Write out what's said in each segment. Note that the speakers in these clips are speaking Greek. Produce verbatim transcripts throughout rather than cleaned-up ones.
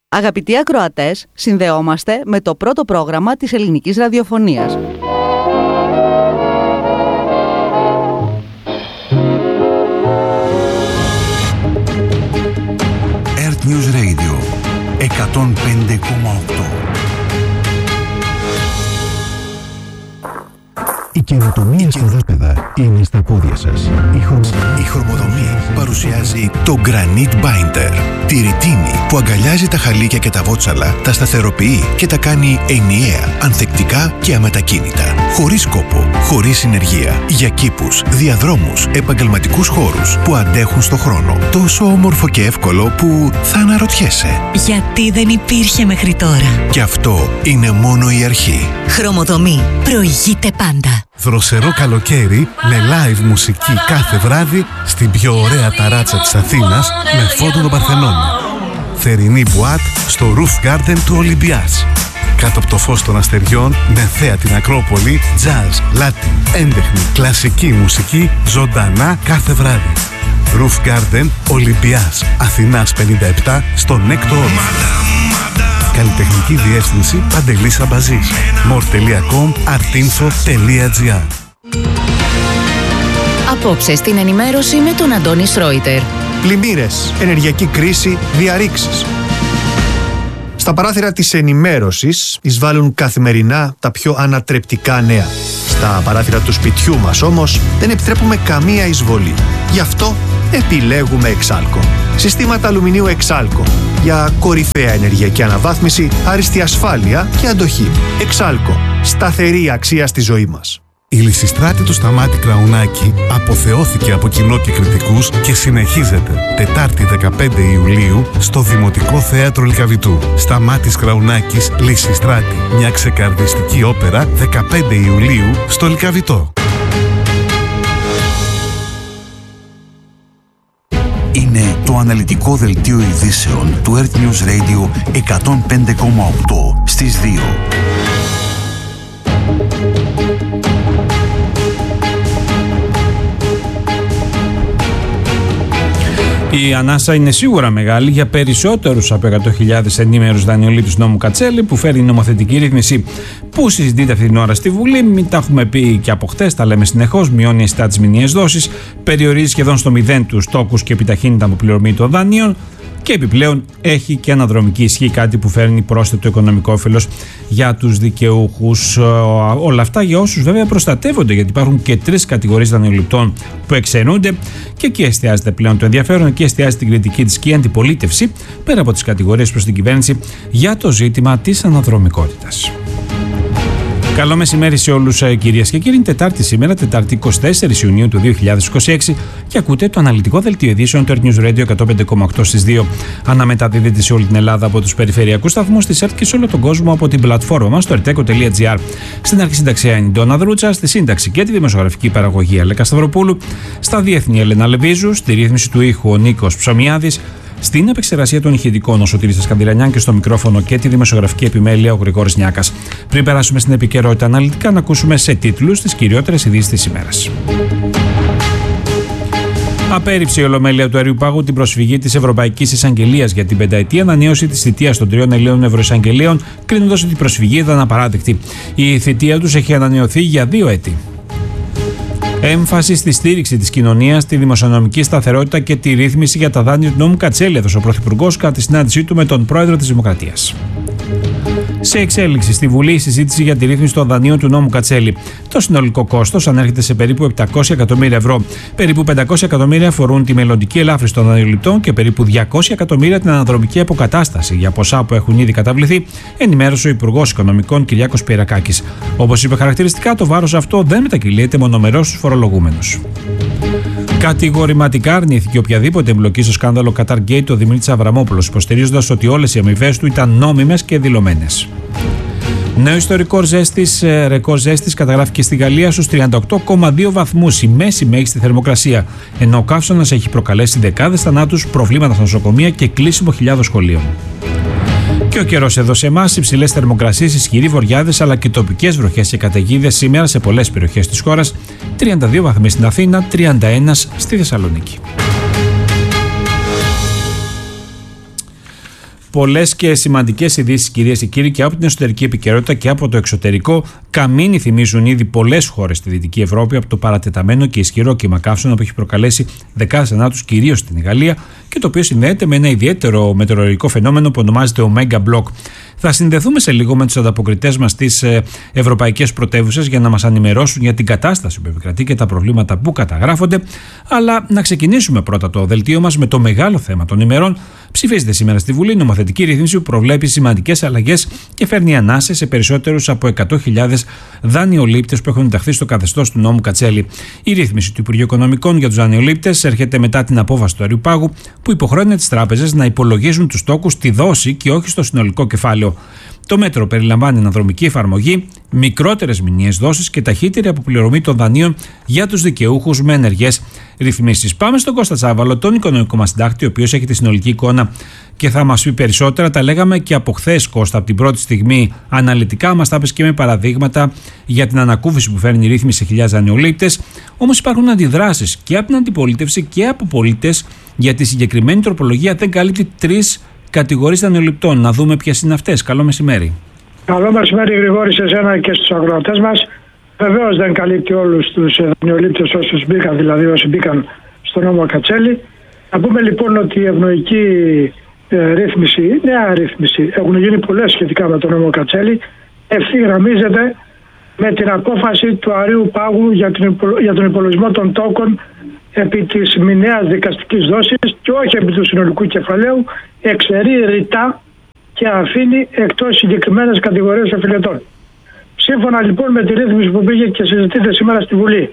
Αγαπητοί ακροατές, συνδεόμαστε με το πρώτο πρόγραμμα της ελληνικής ραδιοφωνίας. Earth News Radio εκατόν πέντε κόμμα οκτώ. Η καινοτομία στα δάπεδα είναι στα πόδια σας. Η, χρωμο... Η Χρωμοδομή παρουσιάζει το Granite Binder. Τη ρητίνη που αγκαλιάζει τα χαλίκια και τα βότσαλα, τα σταθεροποιεί και τα κάνει ενιαία, ανθεκτικά και αμετακίνητα. Χωρίς κόπο, χωρίς συνεργεία. Για κήπους, διαδρόμους, επαγγελματικούς χώρους που αντέχουν στο χρόνο. Τόσο όμορφο και εύκολο που θα αναρωτιέσαι. Γιατί δεν υπήρχε μέχρι τώρα. Και αυτό είναι μόνο η αρχή. Χρωμοδομή. Προηγείται πάντα. Δροσερό καλοκαίρι με live μουσική κάθε βράδυ στην πιο ωραία ταράτσα της Αθήνας με φόντο τον Παρθενώνα. Θερινή μπουάτ στο Roof Garden του Ολυμπιάς. Κάτω από το φως των αστεριών με θέα την Ακρόπολη, jazz, latin, έντεχνη, κλασική μουσική ζωντανά κάθε βράδυ. Roof Garden Ολυμπιάς Αθηνάς πενήντα επτά στο Νέκτο Όρθιο. Καλλιτεχνική διεύθυνση Παντελής Αμπαζής. μορ τελεία κομ artinfo τελεία gr. Απόψε στην ενημέρωση με τον Αντώνη Σρόιτερ. Πλημμύρες, ενεργειακή κρίση, διαρρήξεις. Στα παράθυρα της ενημέρωσης εισβάλλουν καθημερινά τα πιο ανατρεπτικά νέα. Στα παράθυρα του σπιτιού μας όμως δεν επιτρέπουμε καμία εισβολή. Γι' αυτό επιλέγουμε Εξάλκο. Συστήματα αλουμινίου Εξάλκο για κορυφαία ενεργειακή αναβάθμιση, άριστη ασφάλεια και αντοχή. Εξάλκο. Σταθερή αξία στη ζωή μας. Η Λυσιστράτη του Σταμάτη Κραουνάκη αποθεώθηκε από κοινό και κριτικούς και συνεχίζεται Τετάρτη δεκαπέντε Ιουλίου στο Δημοτικό Θέατρο Λυκαβητού. Σταμάτης Κραουνάκης Λυσιστράτη. Μια ξεκαρδιστική όπερα δεκαπέντε Ιουλίου στο Λυκαβητό. Είναι το αναλυτικό δελτίο ειδήσεων του Earth News Radio εκατόν πέντε κόμμα οκτώ στις δύο. Η ανάσα είναι σίγουρα μεγάλη για περισσότερους από εκατό χιλιάδες ενήμερους δανειολήπτους νόμου Κατσέλη που φέρει η νομοθετική ρύθμιση που συζητείται αυτή την ώρα στη Βουλή. Μην τα έχουμε πει και από χτες, τα λέμε συνεχώς. Μειώνει αισθητά τις μηνιαίες δόσεις, περιορίζει σχεδόν στο μηδέν τους τόκους και επιταχύνει την αποπληρωμή των δανείων. Και επιπλέον έχει και αναδρομική ισχύ, κάτι που φέρνει πρόσθετο οικονομικό όφελος για τους δικαιούχους. Όλα αυτά για όσους βέβαια προστατεύονται, γιατί υπάρχουν και τρεις κατηγορίες δανειοληπτών που εξαιρούνται και εκεί εστιάζεται πλέον το ενδιαφέρον, εκεί εστιάζεται την κριτική της και η αντιπολίτευση, πέρα από τις κατηγορίες προς την κυβέρνηση, για το ζήτημα της αναδρομικότητας. Καλό μεσημέρι σε όλους, κυρίες και κύριοι. Είναι Τετάρτη σήμερα, Τετάρτη εικοστή τέταρτη Ιουνίου του δύο χιλιάδες είκοσι έξι, και ακούτε το αναλυτικό δελτίο ειδήσεων του Earth News Radio εκατόν πέντε κόμμα οκτώ στις δύο. Αναμεταδίδεται σε όλη την Ελλάδα από τους περιφερειακούς σταθμούς της ΕΡΤ και σε όλο τον κόσμο από την πλατφόρμα μας στο ερτέκο τελεία τζι άρ. Στην αρχισυνταξία είναι η Ντόνα Δρούτσα, στη σύνταξη και τη δημοσιογραφική παραγωγή Αλέκα Σταυροπούλου, στα διεθνή Ελένα Λεβίζου, στη ρύθμιση του ήχου ο Νίκος Ψωμιάδης, στην επεξεργασία των ηχητικών ο Σωτήρης Σκανδυλανιάν και στο μικρόφωνο και τη δημοσιογραφική επιμέλεια ο Γρηγόρης Νιάκας. Πριν περάσουμε στην επικαιρότητα αναλυτικά, να ακούσουμε σε τίτλους τις κυριότερες ειδήσεις της ημέρας. Απέρριψε η Ολομέλεια του Αερίου Πάγου την προσφυγή της Ευρωπαϊκής Εισαγγελίας για την πενταετή ανανέωση της θητείας των τριών Ελλήνων Ευρωεισαγγελίων, κρίνοντας ότι η προσφυγή ήταν απαράδεκτη. Η θητεία τους έχει ανανεωθεί για δύο έτη. Έμφαση στη στήριξη της κοινωνίας, τη δημοσιονομική σταθερότητα και τη ρύθμιση για τα δάνεια του νόμου Κατσέλη, έδωσε ο Πρωθυπουργός κατά τη συνάντησή του με τον Πρόεδρο της Δημοκρατίας. Σε εξέλιξη στη Βουλή η συζήτηση για τη ρύθμιση των δανείων του νόμου Κατσέλη. Το συνολικό κόστος ανέρχεται σε περίπου επτακόσια εκατομμύρια ευρώ. Περίπου πεντακόσια εκατομμύρια αφορούν τη μελλοντική ελάφρυνση των δανειοληπτών και περίπου διακόσια εκατομμύρια την αναδρομική αποκατάσταση για ποσά που έχουν ήδη καταβληθεί, ενημέρωσε ο Υπουργός Οικονομικών Κυριάκος Πιερακάκης. Όπως είπε χαρακτηριστικά, το βάρος αυτό δεν μετακυλείται μονομερώς στους φορολογούμενους. Κατηγορηματικά αρνήθηκε οποιαδήποτε εμπλοκή στο σκάνδαλο Qatar Gate ο Δημήτρης Αβραμόπουλος, υποστηρίζοντας ότι όλες οι αμοιβές του ήταν νόμιμες και δηλωμένες. Νέο ιστορικό ζέστης, ρεκόρ ζέστης καταγράφηκε στη Γαλλία στους τριάντα οκτώ κόμμα δύο βαθμούς, η μέση μέγιστη θερμοκρασία, ενώ ο καύσωνας έχει προκαλέσει δεκάδες θανάτους, προβλήματα στα νοσοκομεία και κλείσιμο χιλιάδων σχολείων. Και ο καιρός εδώ σε εμάς, υψηλές θερμοκρασίες, ισχυροί βοριάδες αλλά και τοπικές βροχές και καταιγίδες σήμερα σε πολλές περιοχές της χώρας, τριάντα δύο βαθμοί στην Αθήνα, τριάντα ένα στη Θεσσαλονίκη. Πολλές και σημαντικές ειδήσεις, κυρίες και κύριοι, και από την εσωτερική επικαιρότητα και από το εξωτερικό. Καμίνοι θυμίζουν ήδη πολλές χώρες στη Δυτική Ευρώπη από το παρατεταμένο και ισχυρό κύμα καύσωνα που έχει προκαλέσει δεκάδες θανάτους, κυρίως στην Γαλλία, και το οποίο συνδέεται με ένα ιδιαίτερο μετεωρολογικό φαινόμενο που ονομάζεται Omega Block. Θα συνδεθούμε σε λίγο με τους ανταποκριτές μας στις ευρωπαϊκές πρωτεύουσες για να μας ενημερώσουν για την κατάσταση που επικρατεί και τα προβλήματα που καταγράφονται. Αλλά να ξεκινήσουμε πρώτα το δελτίο μας με το μεγάλο θέμα των ημερών. Ψηφίζεται σήμερα στη Βουλή νομοθετική ρύθμιση που προβλέπει σημαντικές αλλαγές και φέρνει ανάσες σε περισσότερους από εκατό χιλιάδες δανειολήπτες που έχουν ενταχθεί στο καθεστώς του νόμου Κατσέλη. Η ρύθμιση του Υπουργείου Οικονομικών για τους δανειολήπτες έρχεται μετά την απόφαση του Αριουπάγου που υποχρεώνει τις τράπεζες να υπολογίζουν τους τόκους στη δόση και όχι στο συνολικό κεφάλαιο. Το μέτρο περιλαμβάνει αναδρομική εφαρμογή, μικρότερες μηνιαίες δόσεις και ταχύτερη αποπληρωμή των δανείων για τους δικαιούχους με ενεργές ρυθμίσεις. Πάμε στον Κώστα Τσάβαλο, τον οικονομικό μας συντάκτη, ο οποίος έχει τη συνολική εικόνα και θα μας πει περισσότερα. Τα λέγαμε και από χθες, Κώστα, από την πρώτη στιγμή αναλυτικά. Μας τα είπες και με παραδείγματα για την ανακούφιση που φέρνει η ρύθμιση σε χιλιάδες δανειολήπτες. Όμως υπάρχουν αντιδράσεις και από την αντιπολίτευση και από πολίτες γιατί η συγκεκριμένη τροπολογία δεν καλύπτει τρεις κατηγορίες δανειοληπτών. Να δούμε ποιες είναι αυτές. Καλό μεσημέρι. Καλό μεσημέρι, Γρηγόρη, σε εσένα και στους αγρότες μας. Βεβαίως δεν καλύπτει όλους τους δανειολήπτες όσους μπήκαν, δηλαδή όσοι μπήκαν στο νόμο Κατσέλη. Να πούμε λοιπόν ότι η ευνοϊκή ε, ρύθμιση, η νέα ρύθμιση, έχουν γίνει πολλές σχετικά με τον νόμο Κατσέλη, ευθυγραμμίζεται με την απόφαση του Αρείου Πάγου για, την, για τον υπολογισμό των τόκων επί της μηνιαίας δικαστικής δόσης και όχι επί του συνολικού κεφαλαίου, εξαιρεί ρητά και αφήνει εκτός συγκεκριμένες κατηγορίες οφειλετών. Σύμφωνα λοιπόν με τη ρύθμιση που πήγε και συζητείται σήμερα στη Βουλή,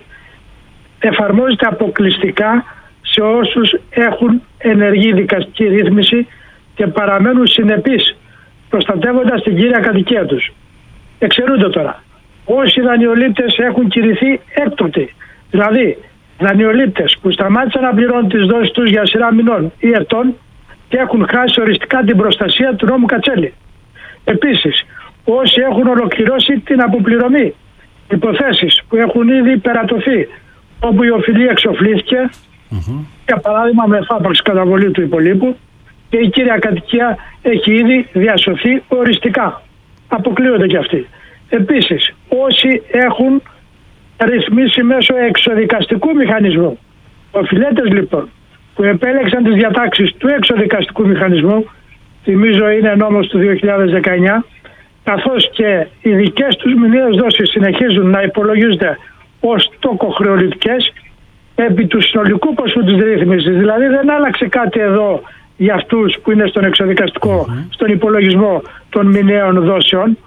εφαρμόζεται αποκλειστικά σε όσους έχουν ενεργή δικαστική ρύθμιση και παραμένουν συνεπείς, προστατεύοντας την κύρια κατοικία τους. Εξαιρούνται τώρα όσοι δανειολήπτες έχουν κηρυθεί έκτοτε, δηλαδή δανειολήπτες που σταμάτησαν να πληρώνουν τις δόσεις τους για σειρά μηνών ή ετών και έχουν χάσει οριστικά την προστασία του νόμου Κατσέλη. Επίσης, όσοι έχουν ολοκληρώσει την αποπληρωμή, υποθέσεις που έχουν ήδη περατωθεί, όπου η οφειλή εξοφλήθηκε, mm-hmm. για παράδειγμα με εφάπαξ καταβολή του υπολείπου, και η κύρια κατοικία έχει ήδη διασωθεί οριστικά. Αποκλείονται και αυτοί. Επίσης, όσοι έχουν ρυθμίσει μέσω εξοδικαστικού μηχανισμού. Οφειλέτες λοιπόν που επέλεξαν τις διατάξεις του εξοδικαστικού μηχανισμού, θυμίζω είναι νόμος του δύο χιλιάδες δεκαεννιά, καθώς και οι δικές τους μηνιαίες δόσεις συνεχίζουν να υπολογίζονται ως τοκοχρεωλητικές επί του συνολικού ποσού της ρύθμισης. Δηλαδή δεν άλλαξε κάτι εδώ για αυτούς που είναι στον εξοδικαστικό, mm-hmm. στον υπολογισμό των μηνιαίων δόσεων.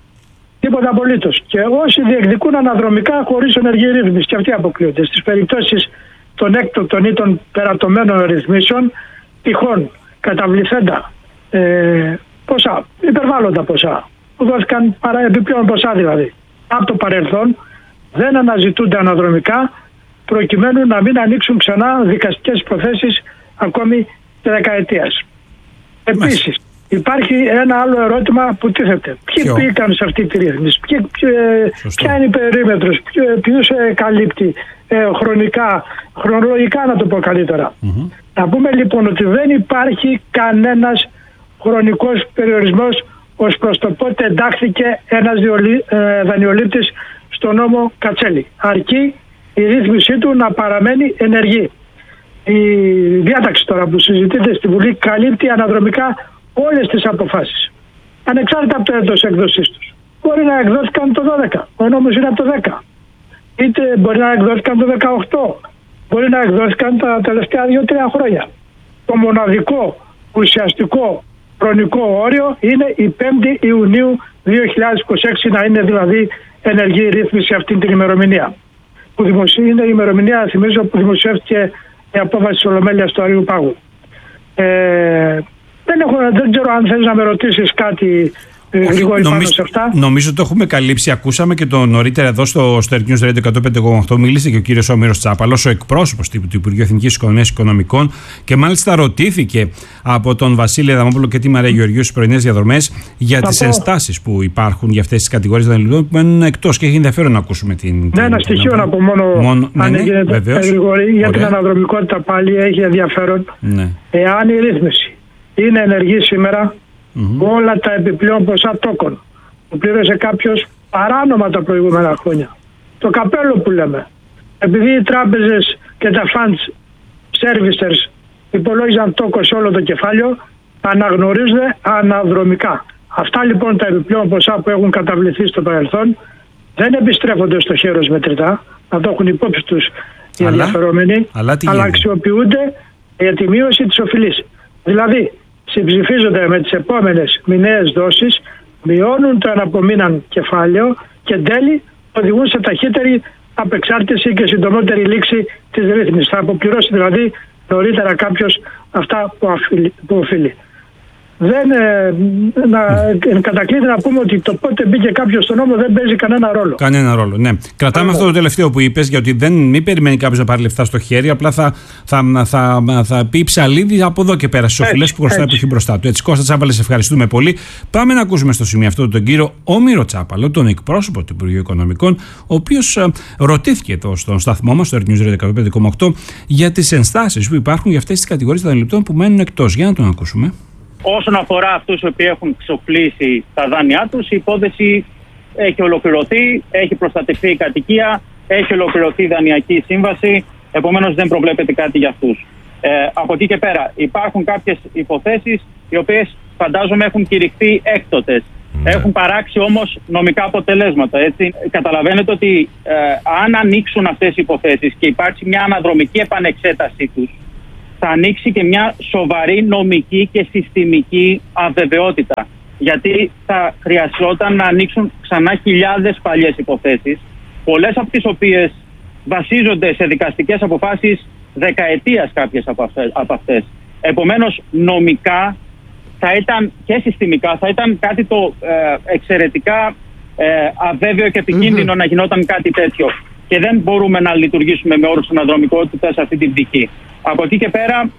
Τίποτα απολύτως. Και όσοι διεκδικούν αναδρομικά χωρίς ενεργή ρύθμιση, και αυτοί αποκλείονται. Στις περιπτώσεις των έκτοτων ή των περατωμένων ρυθμίσεων, τυχόν καταβληθέντα ε, ποσά, υπερβάλλοντα ποσά, που δόθηκαν παρά επιπλέον ποσά δηλαδή, από το παρελθόν, δεν αναζητούνται αναδρομικά, προκειμένου να μην ανοίξουν ξανά δικαστικές υποθέσεις ακόμη και δεκαετίας. Επίσης, υπάρχει ένα άλλο ερώτημα που τίθεται. Ποιοι Ποιο? πήγαν σε αυτή τη ρύθμιση, Ποιοι, ποια είναι η περίμετρος, ποιους ε, καλύπτει ε, χρονικά, χρονολογικά να το πω καλύτερα. Mm-hmm. Να πούμε λοιπόν ότι δεν υπάρχει κανένας χρονικός περιορισμός ως προς το πότε εντάχθηκε ένας διολύ, ε, δανειολήπτης στο νόμο Κατσέλη. Αρκεί η ρύθμισή του να παραμένει ενεργή. Η διάταξη τώρα που συζητείται στη Βουλή καλύπτει αναδρομικά όλες τις αποφάσεις, ανεξάρτητα από το έτος έκδοσής τους. Μπορεί να εκδόθηκαν το δώδεκα, ο νόμος είναι από το δέκα. Είτε μπορεί να εκδόθηκαν το δεκαοκτώ, μπορεί να εκδόθηκαν τα τελευταία δύο τρία χρόνια. Το μοναδικό ουσιαστικό χρονικό όριο είναι η πέμπτη Ιουνίου δύο χιλιάδες είκοσι έξι, να είναι δηλαδή ενεργή ρύθμιση αυτή την ημερομηνία. Που δημοσί... Είναι η ημερομηνία, θυμίζω, που δημοσιεύτηκε η απόφαση της Ολομέλειας του Αρείου Πάγου. Ε, δεν, έχω, δεν ξέρω αν θέλεις να με ρωτήσεις κάτι γρήγορα πάνω σε αυτά. Νομίζω το έχουμε καλύψει. Ακούσαμε και το νωρίτερα εδώ στο, στο Air News Radio εκατόν πέντε κόμμα οκτώ. Μίλησε και ο κύριος Όμηρος Τσάπαλος, ο εκπρόσωπος του, του Υπουργείου Εθνικής Οικονομίας και Οικονομικών, και μάλιστα ρωτήθηκε από τον Βασίλη Αδαμόπουλο και τη Μαρία Γεωργίου στις πρωινές διαδρομές για τις ενστάσεις που υπάρχουν για αυτές τις κατηγορίες δανειολήπτων που μένουν εκτός, και έχει ενδιαφέρον να ακούσουμε την. Ναι, την, ένα την, στοιχείο να πω μόνο, μόνο αν ναι, ναι, γίνεται γρήγορη, για την αναδρομικότητα πάλι έχει ενδιαφέρον. Ναι. Εάν η ρύθμιση είναι ενεργή σήμερα, Mm-hmm. Όλα τα επιπλέον ποσά τόκων που πλήρωσε κάποιος παράνομα τα προηγούμενα χρόνια. Το καπέλο που λέμε. Επειδή οι τράπεζες και τα funds servicers υπολόγιζαν τόκο σε όλο το κεφάλαιο, αναγνωρίζονται αναδρομικά. Αυτά λοιπόν τα επιπλέον ποσά που έχουν καταβληθεί στο παρελθόν δεν επιστρέφονται στο χέρος μετρητά, να το έχουν υπόψη τους οι ενδιαφερόμενοι, αλλά, αλλά αξιοποιούνται για τη μείωση της οφειλής. Δηλαδή, συμψηφίζονται με τις επόμενες μηνιαίες δόσεις, μειώνουν το αναπομείναν κεφάλαιο και εν τέλει οδηγούν σε ταχύτερη απεξάρτηση και συντομότερη λήξη της ρύθμισης. Θα αποπληρώσει δηλαδή νωρίτερα κάποιος αυτά που, αφιλ, που οφείλει. Δεν, ε, να, εν κατακλείδη να πούμε ότι το πότε μπήκε κάποιος στον νόμο δεν παίζει κανένα ρόλο. Κανένα ρόλο, ναι. Κρατάμε Άρα. αυτό το τελευταίο που είπες, γιατί δεν μην περιμένει κάποιος να πάρει λεφτά στο χέρι, απλά θα, θα, θα, θα, θα πει ψαλίδι από εδώ και πέρα στις οφειλές που χρωστάει που έχει μπροστά του. Έτσι, Κώστα Τσάπαλε, σε ευχαριστούμε πολύ. Πάμε να ακούσουμε στο σημείο αυτό τον κύριο Όμηρο Τσάπαλο, τον εκπρόσωπο του Υπουργείου Οικονομικών, ο οποίος uh, ρωτήθηκε εδώ στον σταθμό μας, στο Earth News εκατόν πέντε κόμμα οκτώ, για τις ενστάσεις που υπάρχουν για αυτές τις κατηγορίες δανειληπτών που μένουν εκτός. Για να τον ακούσουμε. Όσον αφορά αυτούς οι οποίοι έχουν ξοφλήσει τα δάνειά τους, η υπόθεση έχει ολοκληρωθεί, έχει προστατευτεί η κατοικία, έχει ολοκληρωθεί η δανειακή σύμβαση, επομένως δεν προβλέπεται κάτι για αυτούς. Ε, από εκεί και πέρα υπάρχουν κάποιες υποθέσεις οι οποίες φαντάζομαι έχουν κηρυχθεί έκτοτες. Έχουν παράξει όμως νομικά αποτελέσματα. Έτσι. Καταλαβαίνετε ότι ε, αν ανοίξουν αυτές οι υποθέσεις και υπάρξει μια αναδρομική επανεξέτασή τους, θα ανοίξει και μια σοβαρή νομική και συστημική αβεβαιότητα. Γιατί θα χρειαζόταν να ανοίξουν ξανά χιλιάδες παλιές υποθέσεις, πολλές από τις οποίες βασίζονται σε δικαστικές αποφάσεις δεκαετίας κάποιες από αυτές. Επομένως, νομικά θα ήταν και συστημικά θα ήταν κάτι το ε, εξαιρετικά ε, αβέβαιο και επικίνδυνο mm-hmm. να γινόταν κάτι τέτοιο. Και δεν μπορούμε να λειτουργήσουμε με όρους αναδρομικότητας σε αυτή την πτυχή. Από εκεί και πέρα,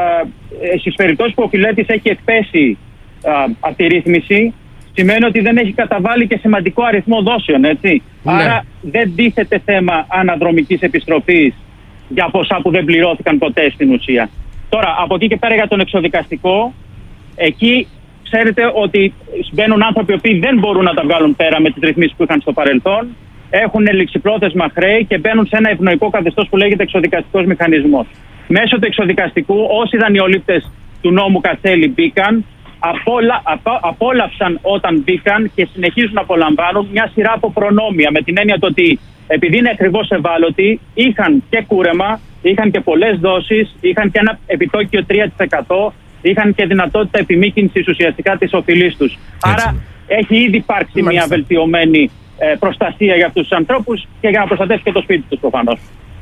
ε, στις περιπτώσεις που ο φιλέτης έχει εκπέσει ε, από τη ρύθμιση, σημαίνει ότι δεν έχει καταβάλει και σημαντικό αριθμό δόσεων, έτσι. Ναι. Άρα δεν τίθεται θέμα αναδρομικής επιστροφής για ποσά που δεν πληρώθηκαν ποτέ στην ουσία. Τώρα, από εκεί και πέρα για τον εξοδικαστικό, εκεί ξέρετε ότι μπαίνουν άνθρωποι οι δεν μπορούν να τα βγάλουν πέρα με τις ρυθμίσεις που είχαν στο παρελθόν, έχουν ληξιπρόθεσμα χρέη και μπαίνουν σε ένα ευνοϊκό καθεστώς που λέγεται εξοδικαστικός μηχανισμός. Μέσω του εξοδικαστικού, όσοι δανειολήπτες του νόμου Κατσέλη μπήκαν, απόλα, απο, απόλαυσαν όταν μπήκαν και συνεχίζουν να απολαμβάνουν μια σειρά από προνόμια. Με την έννοια το ότι επειδή είναι ακριβώς ευάλωτοι, είχαν και κούρεμα, είχαν και πολλές δόσεις, είχαν και ένα επιτόκιο τρία τοις εκατό, είχαν και δυνατότητα επιμήκυνσης ουσιαστικά της οφειλής τους. Άρα έχει ήδη υπάρξει Μάλιστα. μια βελτιωμένη ε, προστασία για αυτούς τους ανθρώπους και για να προστατεύσει και το σπίτι τους προφανώς.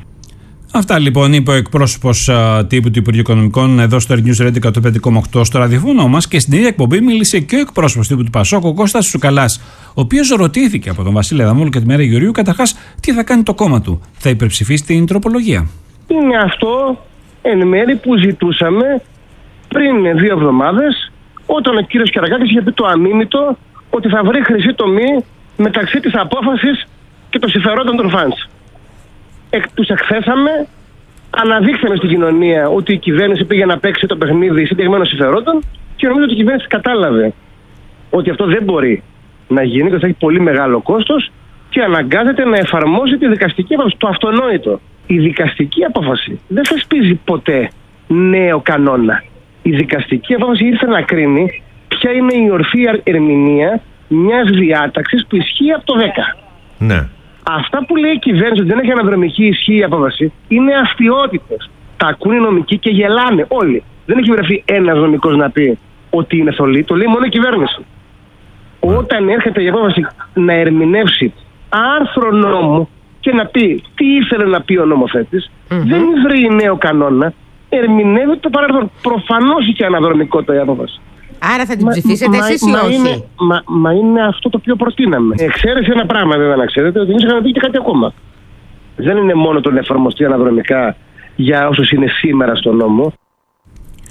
Αυτά λοιπόν είπε ο εκπρόσωπος uh, τύπου του Υπουργείου Οικονομικών εδώ στο Earth News εκατόν πέντε κόμμα οκτώ στο ραδιοφώνο μας, και στην ίδια εκπομπή μίλησε και ο εκπρόσωπος τύπου του Πασόκ, ο Κώστας Τσουκαλάς, ο οποίος ρωτήθηκε από τον Βασίλη Αδαμόπουλο και τη Μέρα Γεωργίου καταρχάς τι θα κάνει το κόμμα του. Θα υπερψηφίσει την τροπολογία? Είναι αυτό εν μέρει που ζητούσαμε πριν δύο εβδομάδες, όταν ο κύριος Κεραγκάκης είχε πει το αμίμητο ότι θα βρει χρυσή τομή μεταξύ της απόφασης και των συμφερόντων των φαντς. Εκ, τους εκθέσαμε, αναδείξαμε στην κοινωνία ότι η κυβέρνηση πήγε να παίξει το παιχνίδι συγκεκριμένων συμφερόντων και νομίζω ότι η κυβέρνηση κατάλαβε ότι αυτό δεν μπορεί να γίνει και θα έχει πολύ μεγάλο κόστος και αναγκάζεται να εφαρμόσει τη δικαστική απόφαση. Το αυτονόητο. Η δικαστική απόφαση δεν θεσπίζει ποτέ νέο κανόνα. Η δικαστική απόφαση ήρθε να κρίνει ποια είναι η ορθή ερμηνεία μιας διάταξης που ισχύει από το δέκα. Ναι. Αυτά που λέει η κυβέρνηση ότι δεν έχει αναδρομική ισχύ η απόφαση είναι αστιότητες. Τα ακούνε οι νομικοί και γελάνε όλοι. Δεν έχει βρεθεί ένας νομικός να πει ότι είναι θολή, το λέει μόνο η κυβέρνηση. Mm. Όταν έρχεται η απόφαση να ερμηνεύσει άρθρο νόμου και να πει τι ήθελε να πει ο νομοθέτης, mm-hmm. δεν βρει νέο κανόνα, ερμηνεύει το παρελθόν. Προφανώς είχε αναδρομικότητα η απόφαση. Άρα θα την ψηφίσετε εσείς ή όχι? Είναι, μα, μα είναι αυτό το οποίο προτείναμε. Εξαίρεση ένα πράγμα βέβαια να ξέρετε, ότι εμείς είχαμε πει και κάτι ακόμα. Δεν είναι μόνο το να εφαρμοστεί αναδρομικά για όσους είναι σήμερα στο νόμο.